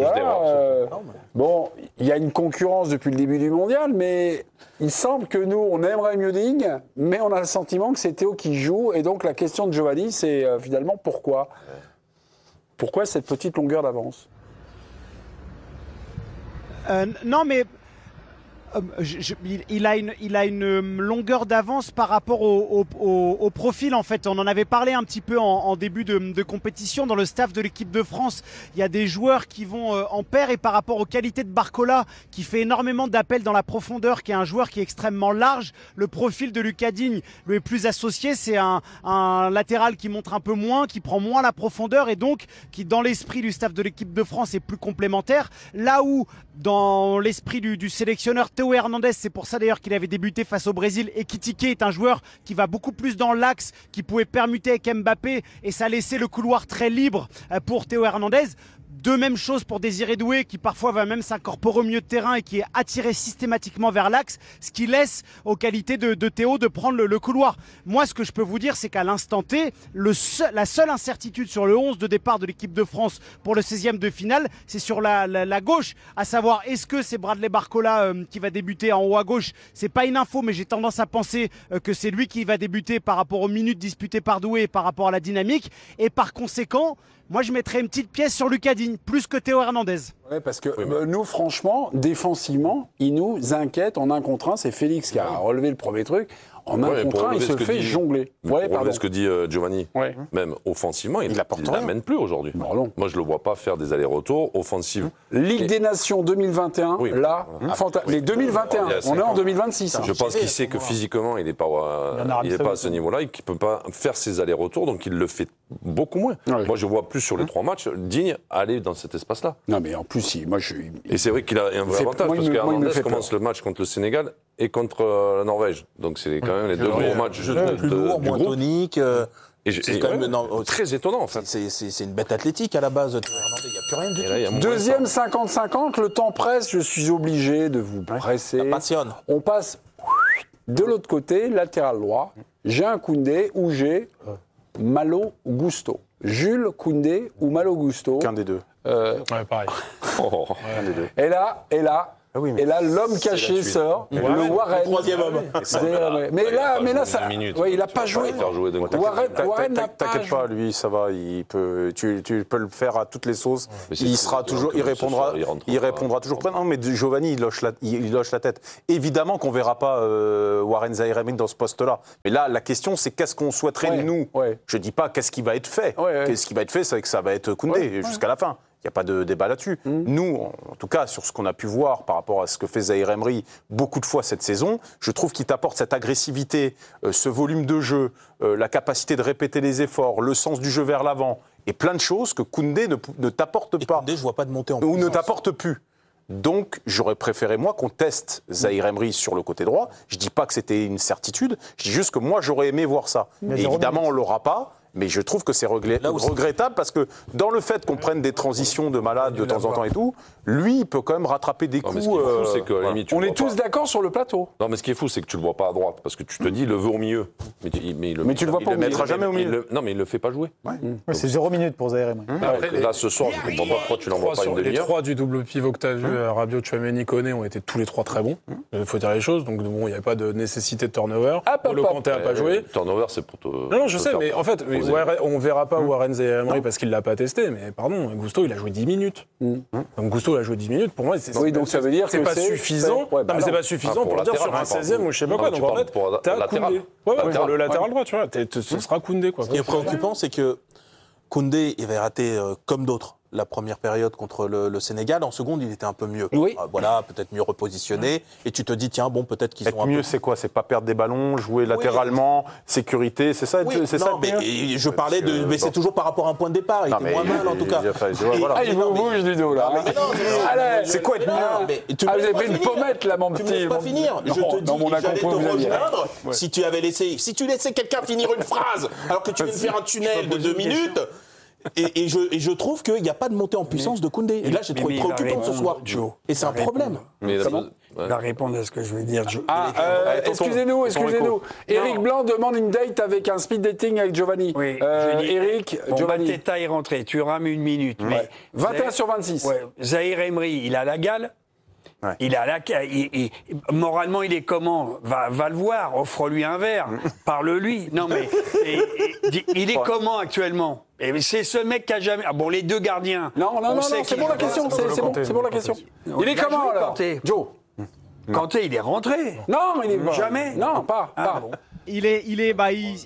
bon, il y a une concurrence depuis le début du mondial, mais il semble que nous, on aimerait mieux Digne, mais on a le sentiment que c'est Théo qui joue. Et donc la question de Giovanni, c'est finalement pourquoi ? Pourquoi cette petite longueur d'avance ? Non, mais... il a une longueur d'avance par rapport au profil, en fait. On en avait parlé un petit peu en début de compétition dans le staff de l'équipe de France. Il y a des joueurs qui vont en paire, et par rapport aux qualités de Barcola, qui fait énormément d'appels dans la profondeur, qui est un joueur qui est extrêmement large, le profil de Lucas Digne lui est plus associé. C'est un latéral qui montre un peu moins, qui prend moins la profondeur, et donc qui, dans l'esprit du staff de l'équipe de France, est plus complémentaire. Là où, dans l'esprit du sélectionneur Théo Hernandez, c'est pour ça d'ailleurs qu'il avait débuté face au Brésil, et Ekitike est un joueur qui va beaucoup plus dans l'axe, qui pouvait permuter avec Mbappé, et ça laissait le couloir très libre pour Théo Hernandez. De même chose pour Désiré Doué, qui parfois va même s'incorporer au milieu de terrain et qui est attiré systématiquement vers l'axe, ce qui laisse aux qualités de Théo de prendre le couloir. Moi, ce que je peux vous dire, c'est qu'à l'instant T, la seule incertitude sur le 11 de départ de l'équipe de France pour le 16e de finale, c'est sur la gauche, à savoir, est-ce que c'est Bradley Barcola qui va débuter en haut à gauche ? C'est pas une info, mais j'ai tendance à penser que c'est lui qui va débuter par rapport aux minutes disputées par Doué et par rapport à la dynamique. Et par conséquent, moi, je mettrais une petite pièce sur Lucas Digne, plus que Théo Hernandez. Oui, parce que nous, franchement, défensivement, il nous inquiète en 1 contre 1. C'est Félix qui a relevé le premier truc. En 1 contre 1, il se fait jongler. Pour ce que dit Giovanni, même offensivement, il n'amène plus aujourd'hui. Moi, je ne le vois pas faire des allers-retours offensifs. Ligue des Nations 2021, les 2021, on est en 2026. Je pense qu'il sait que physiquement, il n'est pas à ce niveau-là et qu'il ne peut pas faire ses allers-retours, donc il le fait beaucoup moins. Ouais. Moi, je vois plus sur les 3 matchs Digne aller dans cet espace-là. Non, mais en plus, Et c'est vrai qu'il a un vrai avantage, parce qu'Hernandez commence le match contre le Sénégal et contre la Norvège. Donc, c'est quand même les 2 gros matchs plus lourd, moins tonique. C'est quand même très étonnant, en fait. C'est une bête athlétique à la base. Il n'y a plus rien du tout. Deuxième 50-50, le temps presse, je suis obligé de vous presser. Ça passionne. On passe de l'autre côté, latéral droit. J'ai un Koundé ou j'ai Malo Gusto. Jules Koundé ou Malo Gusto. Qu'un des deux. Ouais, pareil. Un des deux. Et là, l'homme caché sort, le Warren. Le troisième homme. Mais là, ça. Il n'a pas joué. Warren n'a pas. T'inquiète pas, lui, ça va. Tu peux le faire à toutes les sauces. Il sera toujours. Il répondra toujours. Non, mais Giovanni, il loche la tête. Évidemment qu'on ne verra pas Warren Zaïre-Emery dans ce poste-là. Mais là, la question, c'est qu'est-ce qu'on souhaiterait nous. Je ne dis pas qu'est-ce qui va être fait. Qu'est-ce qui va être fait, c'est que ça va être Koundé jusqu'à la fin. Il n'y a pas de débat là-dessus. Nous, en tout cas, sur ce qu'on a pu voir par rapport à ce que fait Zaïre-Emery beaucoup de fois cette saison, je trouve qu'il t'apporte cette agressivité, ce volume de jeu, la capacité de répéter les efforts, le sens du jeu vers l'avant, et plein de choses que Koundé ne t'apporte pas. Koundé, je vois pas de montée en puissance. Ou ne t'apporte plus. Donc, j'aurais préféré, moi, qu'on teste Zaïre-Emery sur le côté droit. Je ne dis pas que c'était une certitude, je dis juste que moi, j'aurais aimé voir ça. Et évidemment, on ne l'aura pas. Mais je trouve que c'est regrettable parce que dans le fait qu'on prenne des transitions de malade de temps en temps et tout, lui, il peut quand même rattraper des coups. On est tous d'accord sur le plateau. Non, mais ce qui est fou, c'est que tu le vois pas à droite parce que tu te dis, il le veut au milieu. Mais tu le vois pas, il le mettra jamais au milieu. Non, mais il le fait pas jouer. C'est 0 minute pour Zaïre-Emery. Là, ce soir, je comprends pas pourquoi tu l'envoies pas une demi-heure. Les 3 du double pivot que tu as vu, Rabiot, Tchouaméni, Koné, ont été tous les 3 très bons. Il faut dire les choses. Donc, bon, il n'y avait pas de nécessité de turnover. Le Kanté n'a pas joué. Turnover, c'est pour te. Non, je sais, mais en fait, on verra pas Warren Zaïre-Emery parce qu'il l'a pas testé, mais pardon, Gusto il a joué 10 minutes. Donc Gusto il a joué 10 minutes, pour moi donc ça veut dire c'est pas suffisant. Non mais c'est pas suffisant pour dire sur un 16e ou je sais pas quoi. Donc en fait, t'as Koundé. Pour le latéral droit, tu vois, ce sera Koundé quoi. Ce qui est préoccupant, c'est que Koundé il avait raté comme d'autres la première période contre le Sénégal. En seconde, il était un peu mieux. Voilà, peut-être mieux repositionné. Et tu te dis, tiens, bon, peut-être qu'ils ont mieux, c'est quoi? C'est pas perdre des ballons, jouer latéralement, sécurité, c'est ça? C'est ça. Mais je parlais de. Mais c'est toujours par rapport à un point de départ. Il était moins mal, en tout cas. Il vous bouge du dos, là. Allez, c'est quoi être mieux? Vous avez pris une pommette, là, mon petit. Tu me laisses pas finir. Je te dis, j'allais te rejoindre si tu avais laissé. Si tu laissais quelqu'un finir une phrase alors que tu viens de faire un tunnel de 2 minutes. Et je trouve qu'il n'y a pas de montée en puissance de Koundé. Et là, j'ai trouvé préoccupant ce soir. Et c'est un problème. La réponse à ce que je veux dire. Excusez-nous. Éric Blanc demande une date avec un speed dating avec Giovanni. Oui, Éric, Giovanni. Teta est rentré, tu rames une minute. Mais 21 sur 26. Zaïre-Emery, il a la gale. Il a moralement, il est comment? Va le voir, offre-lui un verre, parle-lui. Non mais il est comment actuellement? Et c'est ce mec qui a jamais. Ah bon, les 2 gardiens. Non, c'est bon la question. C'est bon la question. Il est comment alors, Joe? Kanté, il est rentré. Non, mais il est jamais. Non, pas. Non, il n'est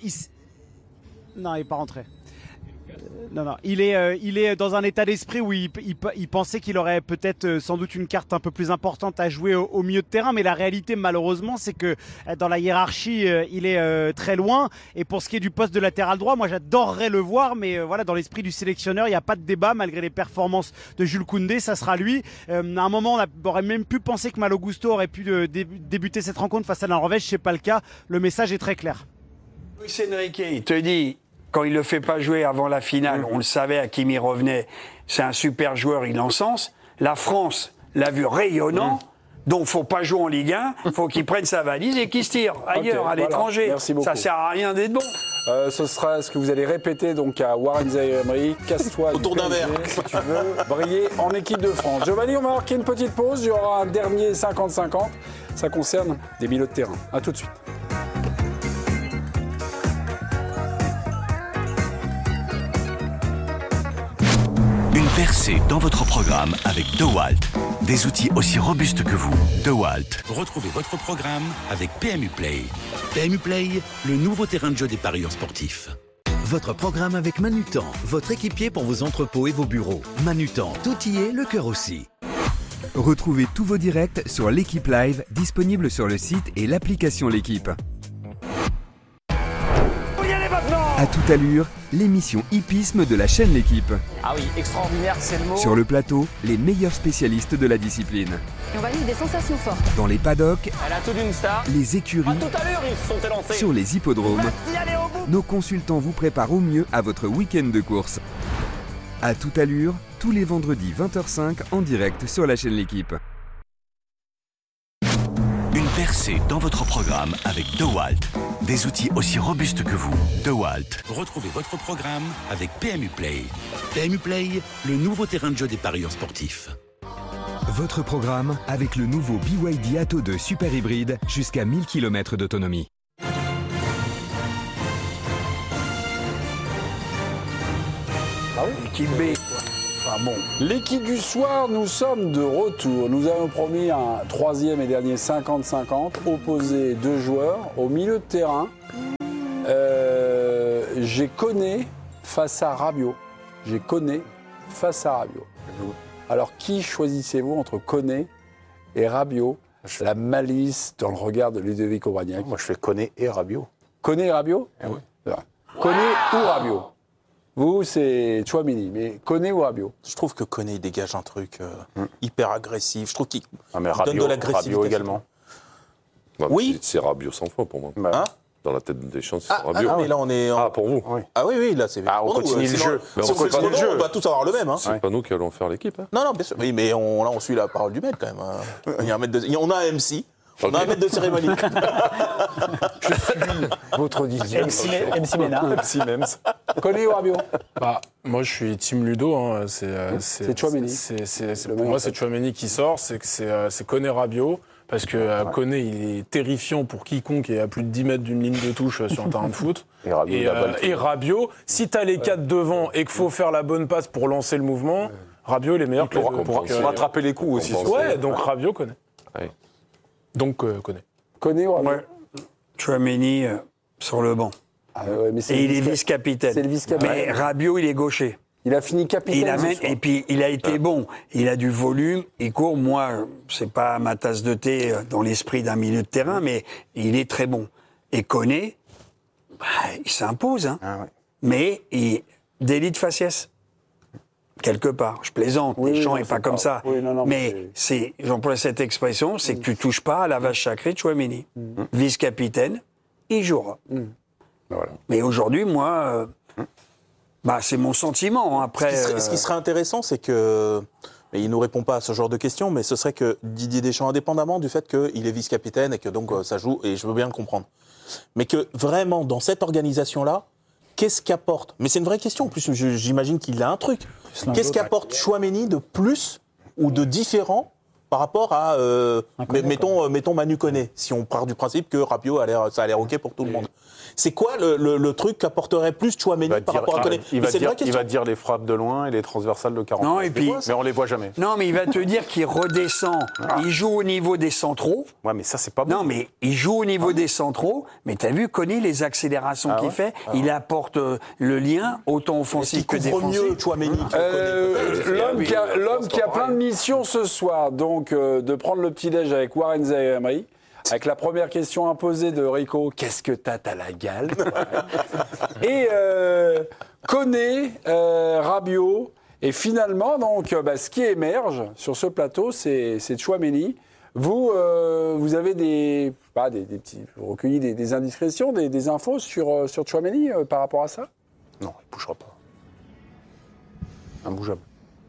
pas rentré. Non, il est dans un état d'esprit où il pensait qu'il aurait peut-être sans doute une carte un peu plus importante à jouer au milieu de terrain, mais la réalité malheureusement c'est que dans la hiérarchie il est très loin. Et pour ce qui est du poste de latéral droit, moi j'adorerais le voir, mais voilà, dans l'esprit du sélectionneur il n'y a pas de débat malgré les performances de Jules Koundé, ça sera lui. À un moment on aurait même pu penser que Malo Gusto aurait pu débuter cette rencontre face à la Norvège, c'est pas le cas. Le message est très clair. Luis Enrique, il te dit, quand il ne le fait pas jouer avant la finale, on le savait, Hakimi revenait, c'est un super joueur, il encense. La France l'a vu rayonnant, donc il ne faut pas jouer en Ligue 1, il faut qu'il prenne sa valise et qu'il se tire ailleurs, à l'étranger. Ça ne sert à rien d'être bon. Ce sera ce que vous allez répéter donc à Warren Zaïre-Emery. Casse-toi autour d'un verre si tu veux briller en équipe de France. Giovanni, on va marquer une petite pause, il y aura un dernier 50-50. Ça concerne des milieux de terrain. A tout de suite. Percez dans votre programme avec DeWalt. Des outils aussi robustes que vous. DeWalt. Retrouvez votre programme avec PMU Play. PMU Play, le nouveau terrain de jeu des parieurs sportifs. Votre programme avec Manutan, votre équipier pour vos entrepôts et vos bureaux. Manutan, tout y est, le cœur aussi. Retrouvez tous vos directs sur l'équipe live, disponible sur le site et l'application L'équipe. Il y a les maintenant. À toute allure, l'émission hippisme de la chaîne L'Équipe. Ah oui, extraordinaire, c'est le mot. Sur le plateau, les meilleurs spécialistes de la discipline. Et on va vivre des sensations fortes. Dans les paddocks, Elle a tout d'une star. les écuries, À toute allure, ils se sont élancés. sur les hippodromes, nos consultants vous préparent au mieux à votre week-end de course. À toute allure, tous les vendredis 20h05 en direct sur la chaîne L'Équipe. Une percée dans votre programme avec DeWalt. Des outils aussi robustes que vous. DeWalt. Retrouvez votre programme avec PMU Play. PMU Play, le nouveau terrain de jeu des parieurs sportifs. Votre programme avec le nouveau BYD Atto 2 super hybride jusqu'à 1000 km d'autonomie. L'équipe B. L'équipe du soir, nous sommes de retour. Nous avons promis un troisième et dernier 50-50, opposé deux joueurs au milieu de terrain. J'ai Koné face à Rabiot. Alors, qui choisissez-vous entre Koné et Rabiot? La malice dans le regard de Ludovic Aubagnac. Moi, je fais Koné et Rabiot. Koné et Rabiot? Oui. Koné ou Rabiot? Vous, c'est Tchouaméni, mais Koné ou Rabiot? Je trouve que Koné dégage un truc hyper agressif. Je trouve qu'il mais donne de l'agressivité. Rabiot également. Bah, Oui. C'est Rabiot 100 fois pour moi. Hein Dans la tête des champs, c'est Rabiot. Ah, mais là, on est. Ah, pour vous. Oui. Ah oui, là, c'est. Ah, on continue le jeu. Si on continue le jeu, on va tous avoir le même. Hein. C'est pas nous qui allons faire l'équipe. Hein. Non, bien sûr. Oui, mais là, on suit la parole du maître quand même. Hein. Il y a un maître on a un MC. On a un maître de cérémonie. Je suis votre dixième. MC Ménard. MC Mems. Koné ou Rabiot? Bah, moi, je suis team Ludo. Hein. C'est Tchouaméni. Pour moi, c'est Tchouaméni qui sort. C'est Koné Rabiot. Parce que Koné, il est terrifiant pour quiconque est à plus de 10 mètres d'une ligne de touche sur un terrain de foot. Et Rabiot, si tu as les quatre devant et qu'il faut faire la bonne passe pour lancer le mouvement, Rabiot, il est meilleur que les deux. Pour rattraper les coups aussi. Ouais, donc Rabiot, Koné. Ouais. Donc Koné. Koné ou Rabiot? Tchouaméni sur le banc. Et il est vice-capitaine. C'est le vice-capitaine. Mais Rabiot, il est gaucher. Il a fini capitaine. Et puis, il a été bon. Il a du volume, il court. Moi, c'est pas ma tasse de thé dans l'esprit d'un milieu de terrain, mais il est très bon. Et Koné, il s'impose. Hein. Ah ouais. Mais délit de faciès. Quelque part. Je plaisante. Deschamps n'est pas comme ça. Oui, non, mais j'emploie cette expression, c'est que tu touches pas à la vache sacrée de Tchouaméni. Vice-capitaine, il jouera. Voilà. Mais aujourd'hui, moi... c'est mon sentiment. Après, Ce qui serait intéressant, c'est que. Mais il ne nous répond pas à ce genre de questions, mais ce serait que Didier Deschamps, indépendamment du fait qu'il est vice-capitaine et que donc ça joue, et je veux bien le comprendre, mais que vraiment, dans cette organisation-là, qu'est-ce qu'apporte? Mais c'est une vraie question, en plus, j'imagine qu'il a un truc. Qu'est-ce qu'apporte Tchouaméni de plus ou de différent par rapport à, mettons Manu Koné, si on part du principe que Rabiot ça a l'air OK pour tout le monde. C'est quoi le truc qu'apporterait plus Tchouaméni par rapport à Koné? Il va dire les frappes de loin et les transversales de 40. Non, et puis, mais on les voit jamais. Non, mais il va te dire qu'il redescend. Il joue au niveau des centraux. Ouais, mais ça, c'est pas bon. Non, mais il joue au niveau des centraux. Mais t'as vu, Koné, les accélérations qu'il fait, il apporte le lien, autant offensif que défensif. Mieux Tchouaméni L'homme qui a plein de missions ce soir, donc de prendre le petit-déj avec Warren Zaïre-Emery. Avec la première question imposée de Rico, qu'est-ce que t'as la gale? Et Koné, Rabiot, et finalement, donc, ce qui émerge sur ce plateau, c'est Tchouaméni. Vous avez vous recueillez des indiscrétions, des infos sur Tchouaméni par rapport à ça? Non, il ne bougera pas. Imbougeable.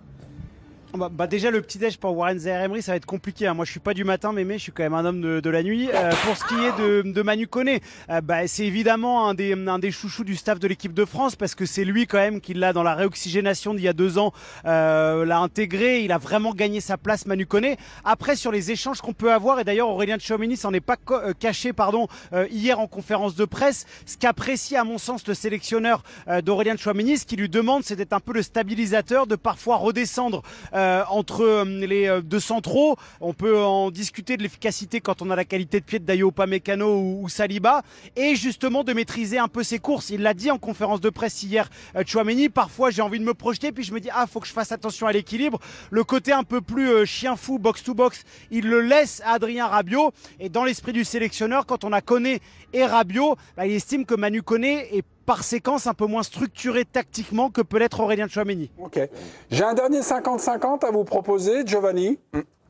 Déjà, le petit-déj pour Warren Zaïre-Emery, ça va être compliqué. Hein. Moi, je suis pas du matin, mais je suis quand même un homme de la nuit. Pour ce qui est de Manu Koné, c'est évidemment un des chouchous du staff de l'équipe de France parce que c'est lui quand même qui l'a dans la réoxygénation d'il y a 2 ans, l'a intégré. Il a vraiment gagné sa place, Manu Koné. Après, sur les échanges qu'on peut avoir, et d'ailleurs Aurélien Tchouaméni s'en est pas caché, hier en conférence de presse, ce qu'apprécie à mon sens le sélectionneur d'Aurélien Tchouaméni, ce qu'il lui demande, c'est d'être un peu le stabilisateur, de parfois redescendre entre les deux centraux. On peut en discuter de l'efficacité quand on a la qualité de pied de Dayo Upamecano ou Saliba, et justement de maîtriser un peu ses courses. Il l'a dit en conférence de presse hier, Tchouaméni, parfois j'ai envie de me projeter puis je me dis faut que je fasse attention à l'équilibre. Le côté un peu plus chien fou, box to box, il le laisse à Adrien Rabiot, et dans l'esprit du sélectionneur, quand on a Koné et Rabiot, il estime que Manu Koné est par séquence, un peu moins structuré tactiquement que peut l'être Aurélien Tchouaméni. Ok. J'ai un dernier 50-50 à vous proposer, Giovanni.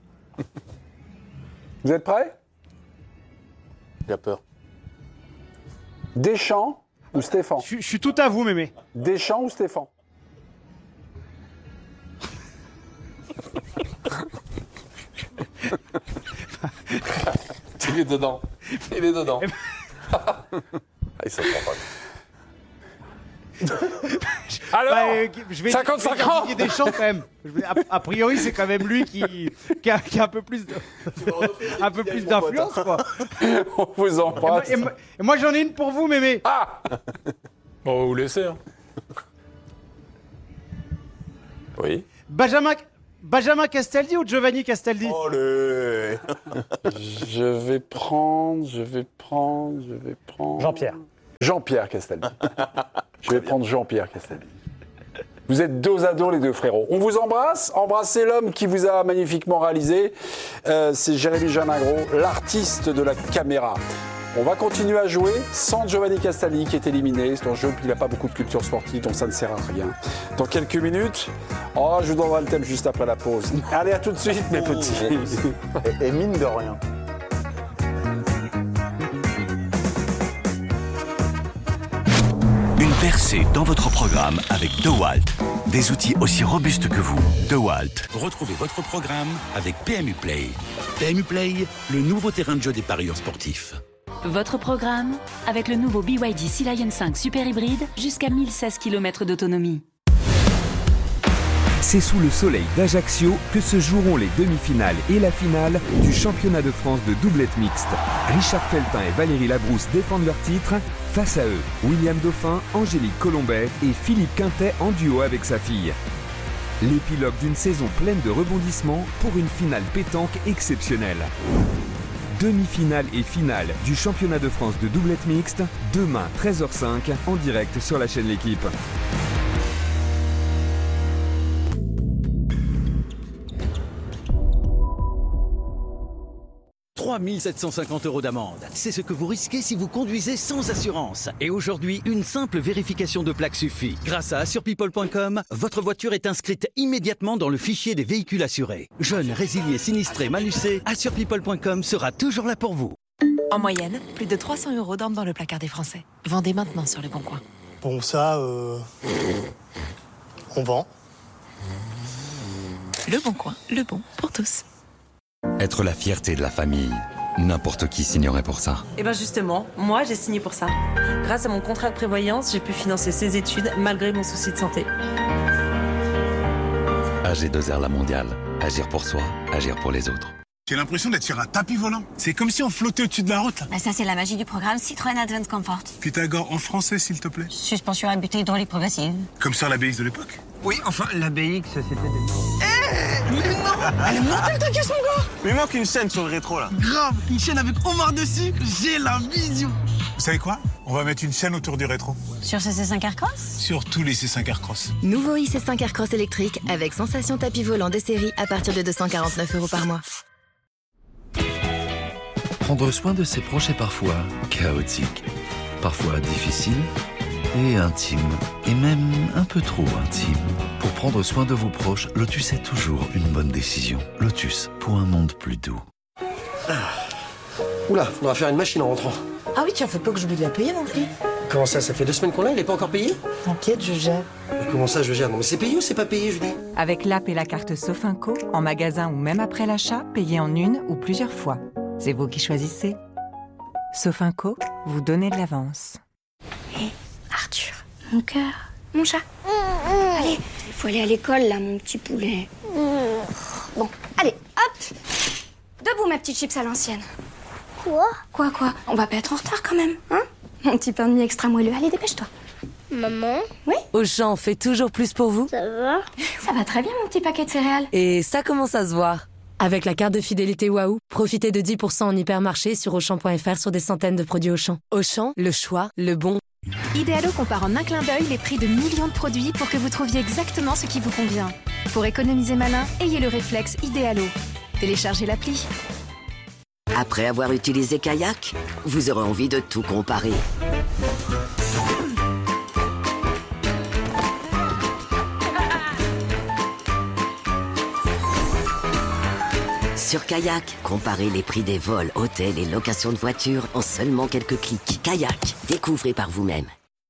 Vous êtes prêts? J'ai peur. Deschamps ou Stéphane? Je suis tout à vous, Mémé. Deschamps ou Stéphane? Il est dedans. Il est dedans. Il s'en prend pas. Alors, je vais 50-50 Didier Deschamps quand même. A priori, c'est quand même lui qui a un peu plus d'influence, quoi. On vous embrasse. Et moi, j'en ai une pour vous, Mémé. Ah Bon, vous laissez. Hein. Oui. Benjamin Castaldi ou Giovanni Castaldi? Allez. Je vais prendre... Jean-Pierre. Jean-Pierre Castaldi. Je vais prendre Jean-Pierre Castaldi. Vous êtes dos à dos, les deux frérots. On vous embrasse. Embrassez l'homme qui vous a magnifiquement réalisé. C'est Jérémy Janingro, l'artiste de la caméra. On va continuer à jouer sans Giovanni Castaldi qui est éliminé. C'est un jeu, puis il n'a pas beaucoup de culture sportive, donc ça ne sert à rien. Dans quelques minutes, je vous donnerai le thème juste après la pause. Allez, à tout de suite, mes petits. Et mine de rien. Une percée dans votre programme avec DeWalt. Des outils aussi robustes que vous. DeWalt. Retrouvez votre programme avec PMU Play. PMU Play, le nouveau terrain de jeu des parieurs sportifs. Votre programme avec le nouveau BYD Sea Lion 5 super hybride jusqu'à 1016 km d'autonomie. C'est sous le soleil d'Ajaccio que se joueront les demi-finales et la finale du championnat de France de doublette mixte. Richard Feltin et Valérie Labrousse défendent leur titre. Face à eux, William Dauphin, Angélique Colombet et Philippe Quintet en duo avec sa fille. L'épilogue d'une saison pleine de rebondissements pour une finale pétanque exceptionnelle. Demi-finale et finale du championnat de France de doublette mixte, demain 13h05 en direct sur la chaîne L'Équipe. « 3 750 € d'amende. C'est ce que vous risquez si vous conduisez sans assurance. Et aujourd'hui, une simple vérification de plaque suffit. Grâce à assurepeople.com, votre voiture est inscrite immédiatement dans le fichier des véhicules assurés. Jeunes, résiliés, sinistrés, malucés, assurepeople.com sera toujours là pour vous. En moyenne, plus de 300 € dorment dans le placard des Français. Vendez maintenant sur Le Bon Coin. Bon, ça, on vend. Le Bon Coin, le bon pour tous. Être la fierté de la famille. N'importe qui signerait pour ça. Et bien justement, moi j'ai signé pour ça. Grâce à mon contrat de prévoyance, j'ai pu financer ses études malgré mon souci de santé. AG2R La Mondiale. Agir pour soi, agir pour les autres. J'ai l'impression d'être sur un tapis volant. C'est comme si on flottait au-dessus de la route. Bah ça c'est la magie du programme Citroën Advance Comfort. Pythagore en français, s'il te plaît. Suspension à butée hydraulique progressive. Comme sur la BX de l'époque. Oui, enfin, la BX, c'était des... Mais non! Elle est mortelle ta caisse, mon gars! Mais il manque une chaîne sur le rétro, là. Grave! Une chaîne avec Omar dessus, j'ai la vision! Vous savez quoi? On va mettre une chaîne autour du rétro. Sur ce C5 Aircross? Sur tous les C5 Aircross. Nouveau IC5 Aircross électrique avec sensation tapis volant de série à partir de 249 € par mois. Prendre soin de ses proches est parfois chaotique, parfois difficile et intime, et même un peu trop intime. Pour prendre soin de vos proches, Lotus est toujours une bonne décision. Lotus, pour un monde plus doux. Oula, faudra faire une machine en rentrant. Ah oui, tiens, faut pas que j'oublie de la payer non plus. Comment ça fait 2 semaines qu'on l'a, il est pas encore payé? T'inquiète, je gère. Comment ça, je gère? Non mais c'est payé ou c'est pas payé, je dis? Avec l'app et la carte Sofinco, en magasin ou même après l'achat, payez en une ou plusieurs fois. C'est vous qui choisissez. Sofinco, vous donnez de l'avance. Hé, Arthur, mon cœur, mon chat. Allez, il faut aller à l'école là, mon petit poulet. Bon, allez, hop. Debout, ma petite chips à l'ancienne. Quoi? On va pas être en retard quand même, hein? Mon petit pain de mie extra moelleux. Allez, dépêche-toi. Maman? Oui? Auchan fait toujours plus pour vous? Ça va? Ça va très bien, mon petit paquet de céréales. Et ça commence à se voir. Avec la carte de fidélité Waouh, profitez de 10% en hypermarché sur Auchan.fr sur des centaines de produits Auchan. Auchan, le choix, le bon. Idealo compare en un clin d'œil les prix de millions de produits pour que vous trouviez exactement ce qui vous convient. Pour économiser malin, ayez le réflexe Idealo. Téléchargez l'appli. Après avoir utilisé Kayak, vous aurez envie de tout comparer. sur Kayak. Comparez les prix des vols, hôtels et locations de voitures en seulement quelques clics. Kayak, découvrez par vous-même.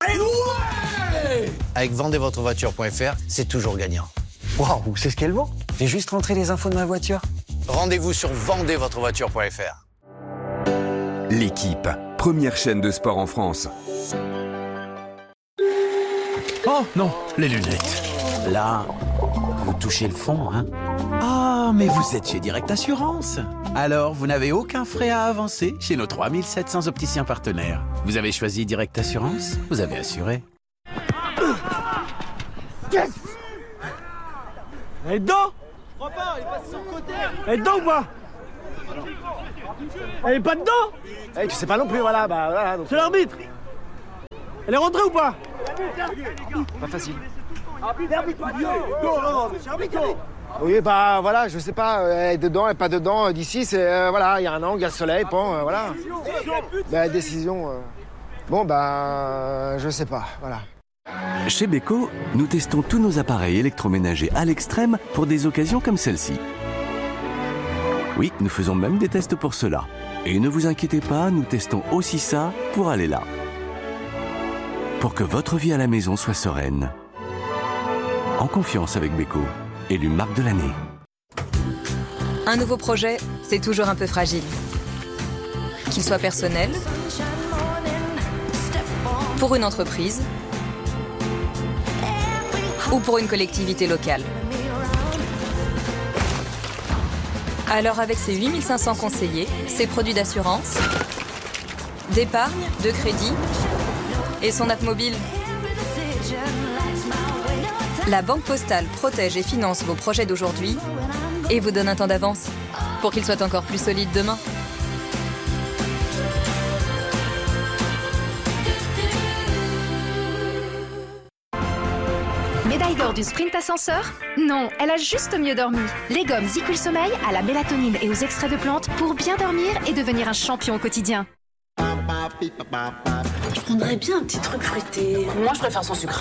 Avec vendezvotrevoiture.fr, c'est toujours gagnant. Waouh, c'est ce qu'elle vend. J'ai juste rentré les infos de ma voiture. Rendez-vous sur vendezvotrevoiture.fr. L'équipe, première chaîne de sport en France. Oh non, les lunettes. Là, vous touchez le fond, hein? Ah, mais vous êtes chez Direct Assurance. Alors, vous n'avez aucun frais à avancer chez nos 3700 opticiens partenaires. Vous avez choisi Direct Assurance, vous avez assuré. Yes. Elle est dedans? Je crois pas, elle est passée sur le côté. Elle est dedans ou pas? Elle est pas dedans? Tu sais pas non plus, voilà, bah voilà. C'est l'arbitre. Elle est rentrée ou pas? Pas facile. Oui, bah voilà, je sais pas, elle est dedans, elle est pas dedans. D'ici, c'est voilà, il y a un angle, il y a le soleil, bon, voilà. Bah, décision. Bon, bah, je sais pas, voilà. Chez Beko, nous testons tous nos appareils électroménagers à l'extrême pour des occasions comme celle-ci. Oui, nous faisons même des tests pour cela. Et ne vous inquiétez pas, nous testons aussi ça pour aller là. Pour que votre vie à la maison soit sereine. En confiance avec Beko, élu marque de l'année. Un nouveau projet, c'est toujours un peu fragile. Qu'il soit personnel, pour une entreprise, ou pour une collectivité locale. Alors avec ses 8500 conseillers, ses produits d'assurance, d'épargne, de crédit et son app mobile, la Banque Postale protège et finance vos projets d'aujourd'hui et vous donne un temps d'avance pour qu'ils soient encore plus solides demain. Médaille d'or du sprint ascenseur? Non, elle a juste mieux dormi. Les gommes Zicool Sommeil à la mélatonine et aux extraits de plantes pour bien dormir et devenir un champion au quotidien. Je prendrais bien un petit truc fruité. Moi, je préfère sans sucre.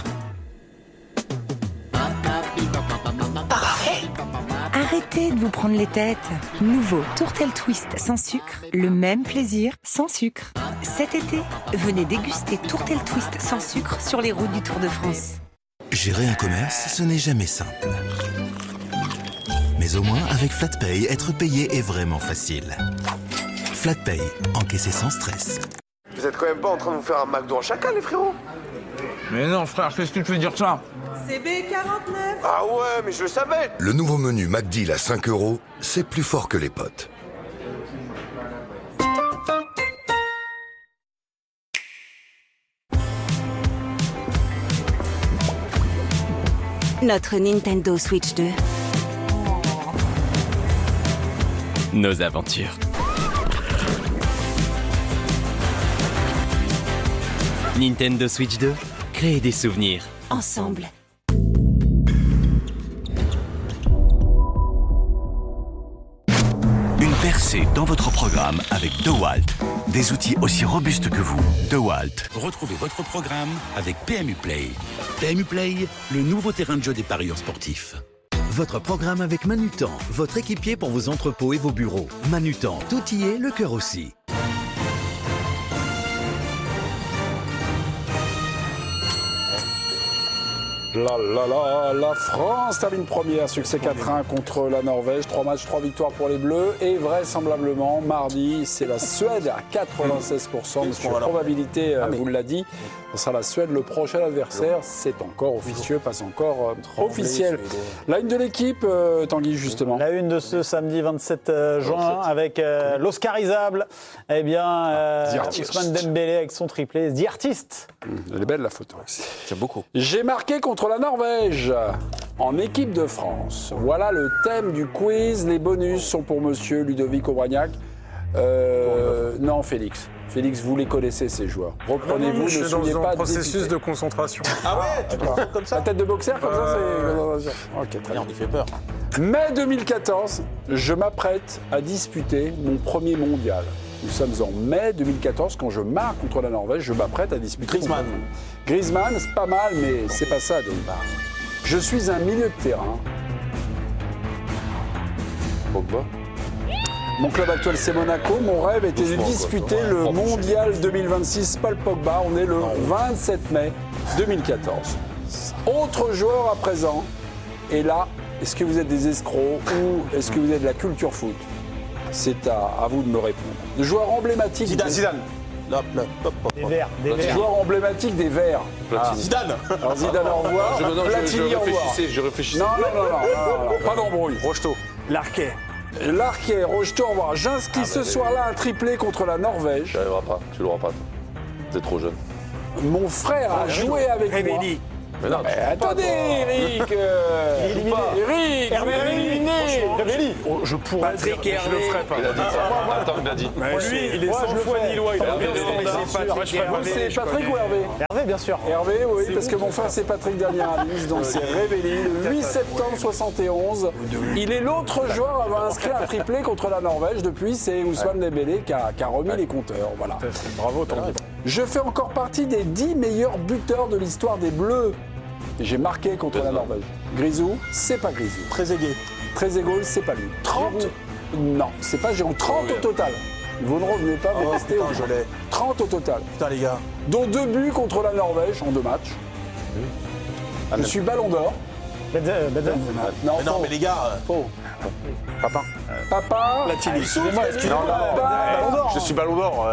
Parfait. Arrêtez de vous prendre les têtes. Nouveau Tourtel Twist sans sucre, le même plaisir sans sucre. Cet été, venez déguster Tourtel Twist sans sucre sur les routes du Tour de France. Gérer un commerce, ce n'est jamais simple. Mais au moins, avec FlatPay, être payé est vraiment facile. FlatPay, encaisser sans stress. Vous êtes quand même pas en train de vous faire un McDo en chacun, les frérots? Mais non, frère, qu'est-ce que tu veux dire ça? C'est B49. Ah ouais, mais je le savais. Le nouveau menu McDeal à 5 €, c'est plus fort que les potes. Notre Nintendo Switch 2. Nos aventures. Nintendo Switch 2, créer des souvenirs. Ensemble. Une percée dans votre programme avec DeWalt. Des outils aussi robustes que vous. DeWalt. Retrouvez votre programme avec PMU Play. PMU Play, le nouveau terrain de jeu des parieurs sportifs. Votre programme avec Manutan, votre équipier pour vos entrepôts et vos bureaux. Manutan, tout y est, le cœur aussi. La France termine première, succès 4-1 contre la Norvège, 3 matchs, 3 victoires pour les Bleus et vraisemblablement mardi c'est la Suède à 96% de probabilité, vous l'a dit, ce sera la Suède le prochain adversaire, c'est encore officieux, pas encore officiel. La une de l'équipe, Tanguy justement. La une de ce samedi 27 juin avec l'Oscarisable, eh bien Ousmane Dembélé avec son triplé, The Artist. Elle est belle la photo. J'aime beaucoup. J'ai marqué contre la Norvège en équipe de France. Voilà le thème du quiz. Les bonus sont pour monsieur Ludovic Aubragnac. Non, Félix. Félix, vous les connaissez ces joueurs. Reprenez-vous, ne soyez pas processus de concentration. Ah ouais, comme ça. La tête de boxeur comme ça, c'est. Ok, très bien. On y fait peur. Mai 2014, je m'apprête à disputer mon premier mondial. Nous sommes en mai 2014, quand je marque contre la Norvège, je m'apprête à disputer Griezmann. Griezmann, c'est pas mal, mais c'est pas ça, Neymar. Je suis un milieu de terrain. Pogba. Mon club actuel, c'est Monaco. Mon rêve était de disputer le Mondial 2026 Paul Pogba. On est le 27 mai 2014. Autre joueur à présent. Et là, est-ce que vous êtes des escrocs ou est-ce que vous êtes de la culture foot? C'est à vous de me répondre. Le joueur emblématique... Zidane. Des Verts. Joueur emblématique des Verts. Zidane. Alors Zidane, au revoir. Platini, au revoir. Je réfléchissais. Non, pas d'embrouille. Rocheteau. Larquet. Larquet, Rocheteau, au revoir. J'inscris ce soir-là un triplé contre la Norvège. Tu n'arriveras pas, tu l'auras pas. T'es trop jeune. Mon frère a joué avec moi. Mais non, attendez, Eric. Eric, éliminé. Je pourrais Patrick dire, je le ferai pas. Il a dit ça. Attends, il a dit. Lui, il est 100 fois Lillois. C'est Patrick ou Hervé? Hervé, bien sûr. Hervé, oui, parce que mon frère c'est Patrick Dernier-Alice, donc c'est Révéli, le 8 septembre 71. Il est l'autre joueur à avoir inscrit un triplé contre la Norvège. Depuis, c'est Ousmane Dembélé qui a remis les compteurs. Voilà. Bravo, Tanguy. Je fais encore partie des 10 meilleurs buteurs de l'histoire des Bleus. J'ai marqué contre la Norvège. Grisou, c'est pas Grisou. Trezeguet, c'est pas lui. 30 Non, c'est pas Giroud. 30 au total. Vous ne revenez pas, vous restez au 30 au total. Putain, les gars. Dont 2 buts contre la Norvège en 2 matchs. Je suis Ballon d'Or. Non, mais les gars. Papa. Platini. Excusez-moi, je suis Ballon d'Or.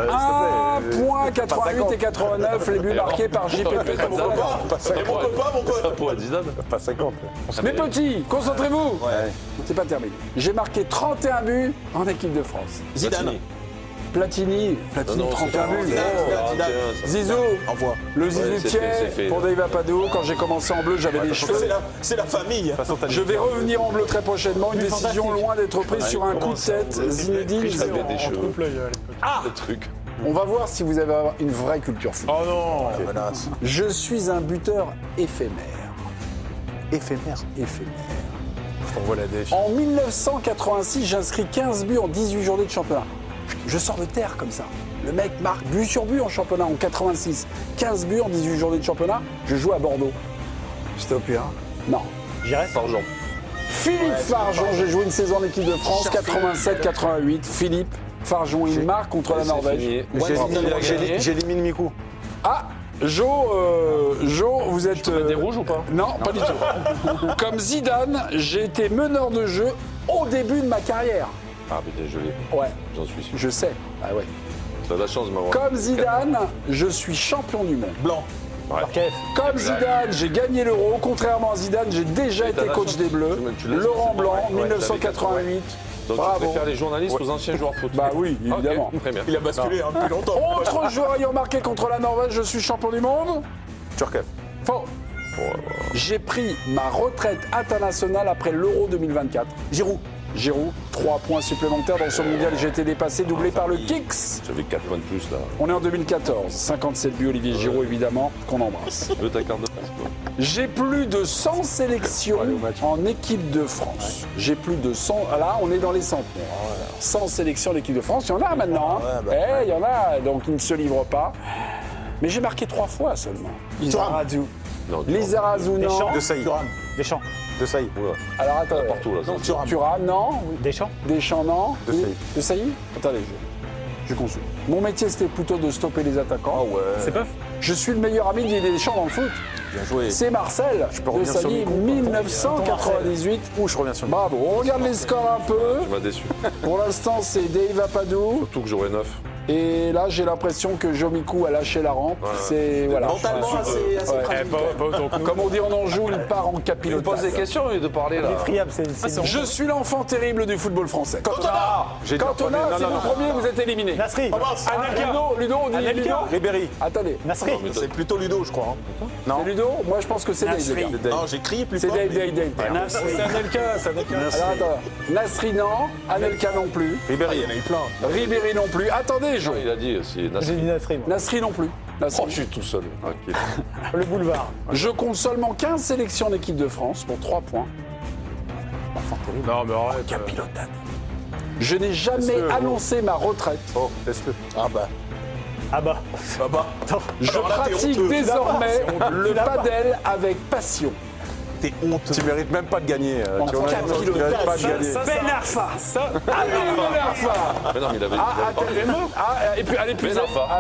1,88 et 89, les buts marqués par JP. Et mon copain, mon pote. Pour Zidane. Pas 50. Mes petits, concentrez-vous. C'est pas terminé. J'ai marqué 31 buts en équipe de France. Zidane. Platini, 31 buts. Zizou, envoie. Le Zizou pour Dave Apadou. Quand j'ai commencé en bleu, j'avais des cheveux. C'est la famille. Je vais revenir en bleu très prochainement. Une décision loin d'être prise sur un coup de tête. Zinedine, j'avais des cheveux. On va voir si vous avez une vraie culture foot. Oh non. Je suis un buteur éphémère. Éphémère. On voit la défi. En 1986, j'inscris 15 buts en 18 journées de championnat. Je sors de terre comme ça. Le mec marque but sur but en championnat en 86. 15 buts en 18 journées de championnat. Je joue à Bordeaux. C'était au Puy, Non. J'irai. Fargeon. Philippe Fargeon. J'ai joué une saison en équipe de France, 87-88. Philippe Fargeon, il marque contre la Norvège. J'élimine Mikou. Ah, Jo, vous êtes... des rouges ou pas? Non, pas du tout. Comme Zidane, j'ai été meneur de jeu au début de ma carrière. Ah, putain, je l'ai. Ouais. J'en suis sûr. Je sais. Ah ouais. T'as de la chance de m'avoir. Comme Zidane, je suis champion du monde. Blanc. Comme Zidane, j'ai gagné l'Euro. Contrairement à Zidane, j'ai déjà été coach des Bleus. Laurent Blanc, 1988. Donc bravo. tu préfères les journalistes aux anciens joueurs de foot? Bah oui, évidemment. Okay, très bien. Il a basculé depuis longtemps. Autre joueur ayant marqué contre la Norvège, je suis champion du monde. Turkev. Faux. J'ai pris ma retraite internationale après l'Euro 2024. Giroud, 3 points supplémentaires dans son mondial. J'ai été dépassé, doublé par le Kicks. J'avais 4 points de plus là. On est en 2014. 57 buts, Olivier Giroud, évidemment, qu'on embrasse. Tu veux ta carte de presse, quoi? J'ai plus de 100 sélections en équipe de France. J'ai plus de 100. Là, on est dans les centenaires. 100 sélections en équipe de France. Il y en a maintenant. Il y en a, donc ils ne se livrent pas. Mais j'ai marqué 3 fois seulement. Lizarazu. Lizarazu, non. Deschamps. De Sailly. Alors attends. Partout là. Thuram, non. Deschamps, non. De Sailly. Attendez, je consulte. Mon métier, c'était plutôt de stopper les attaquants. Ah ouais. C'est pas. Je suis le meilleur ami de Deschamps dans le foot. Bien joué. C'est Marcel. De Sailly, 1998. Ouh, je reviens sur lui. Bravo. On regarde les scores un peu. Tu m'as déçu. Pour l'instant, c'est Dave Apadou. Surtout que j'aurai 9. Et là, j'ai l'impression que Jomikou a lâché la rampe. C'est voilà. Mentalement assez fragile. Comme on dit en Anjou, il part en capillotage. Il pose des questions et de parler là. Je suis l'enfant terrible du football français. Cantona, c'est vous premier, vous êtes éliminé. Nasri. Ludo, on dit Ludo. Ribéry. Attendez. Nasri. C'est plutôt Ludo, je crois. Non. C'est Ludo. Moi, je pense que c'est Dave. Non, j'ai crié plus fort. C'est Dave. C'est Anelka. Alors attends. Nasri, non. Anelka non plus. Ribéry, il y en a eu plein. Ribéry non plus. Attendez. Il a dit aussi Nasri. J'ai dit Nasri. Nasri non plus. Oh, je suis tout seul. Tranquille. Le boulevard. Je compte seulement 15 sélections en équipe de France pour 3 points. Enfin, terrible. Non, mais arrête. Capilotade. Je n'ai jamais annoncé ma retraite. Oh, laisse-le. Ah bah. Je pratique désormais le padel avec passion. t'es honteux. Tu mérites même pas de gagner. Tu mérites pas de gagner. Ben Arfa. Ben Arfa. Mais non, mais il avait. Et puis à l'épuisette.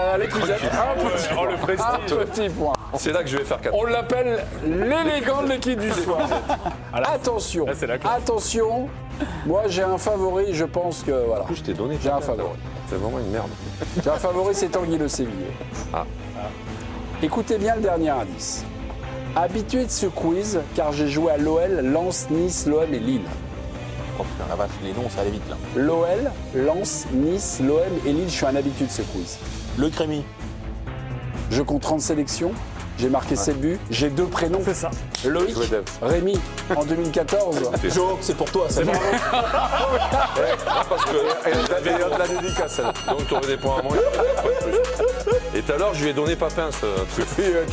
Un petit point. C'est là que je vais faire 4. On l'appelle l'élégant de l'équipe du soir. Attention, attention. Moi, j'ai un favori, je pense que voilà. En plus, je t'ai donné. J'ai un favori. C'est vraiment une merde. J'ai un favori, c'est Tanguy Le Sévillé. Écoutez bien le dernier indice. Habitué de ce quiz, car j'ai joué à l'OL, Lens, Nice, l'OM et Lille. Oh putain, la vache, les noms, ça allait vite là. L'OL, Lens, Nice, l'OM et Lille, je suis un habitué de ce quiz. Le Crémy. Je compte 30 sélections. J'ai marqué 7 buts, j'ai 2 prénoms. C'est ça. Loïc, Rémi, en 2014. Jo, c'est pour toi, c'est vraiment. Parce que la dédicace. Donc tu aurais des points à moins. Et tout à l'heure, je lui ai donné Papin ce truc.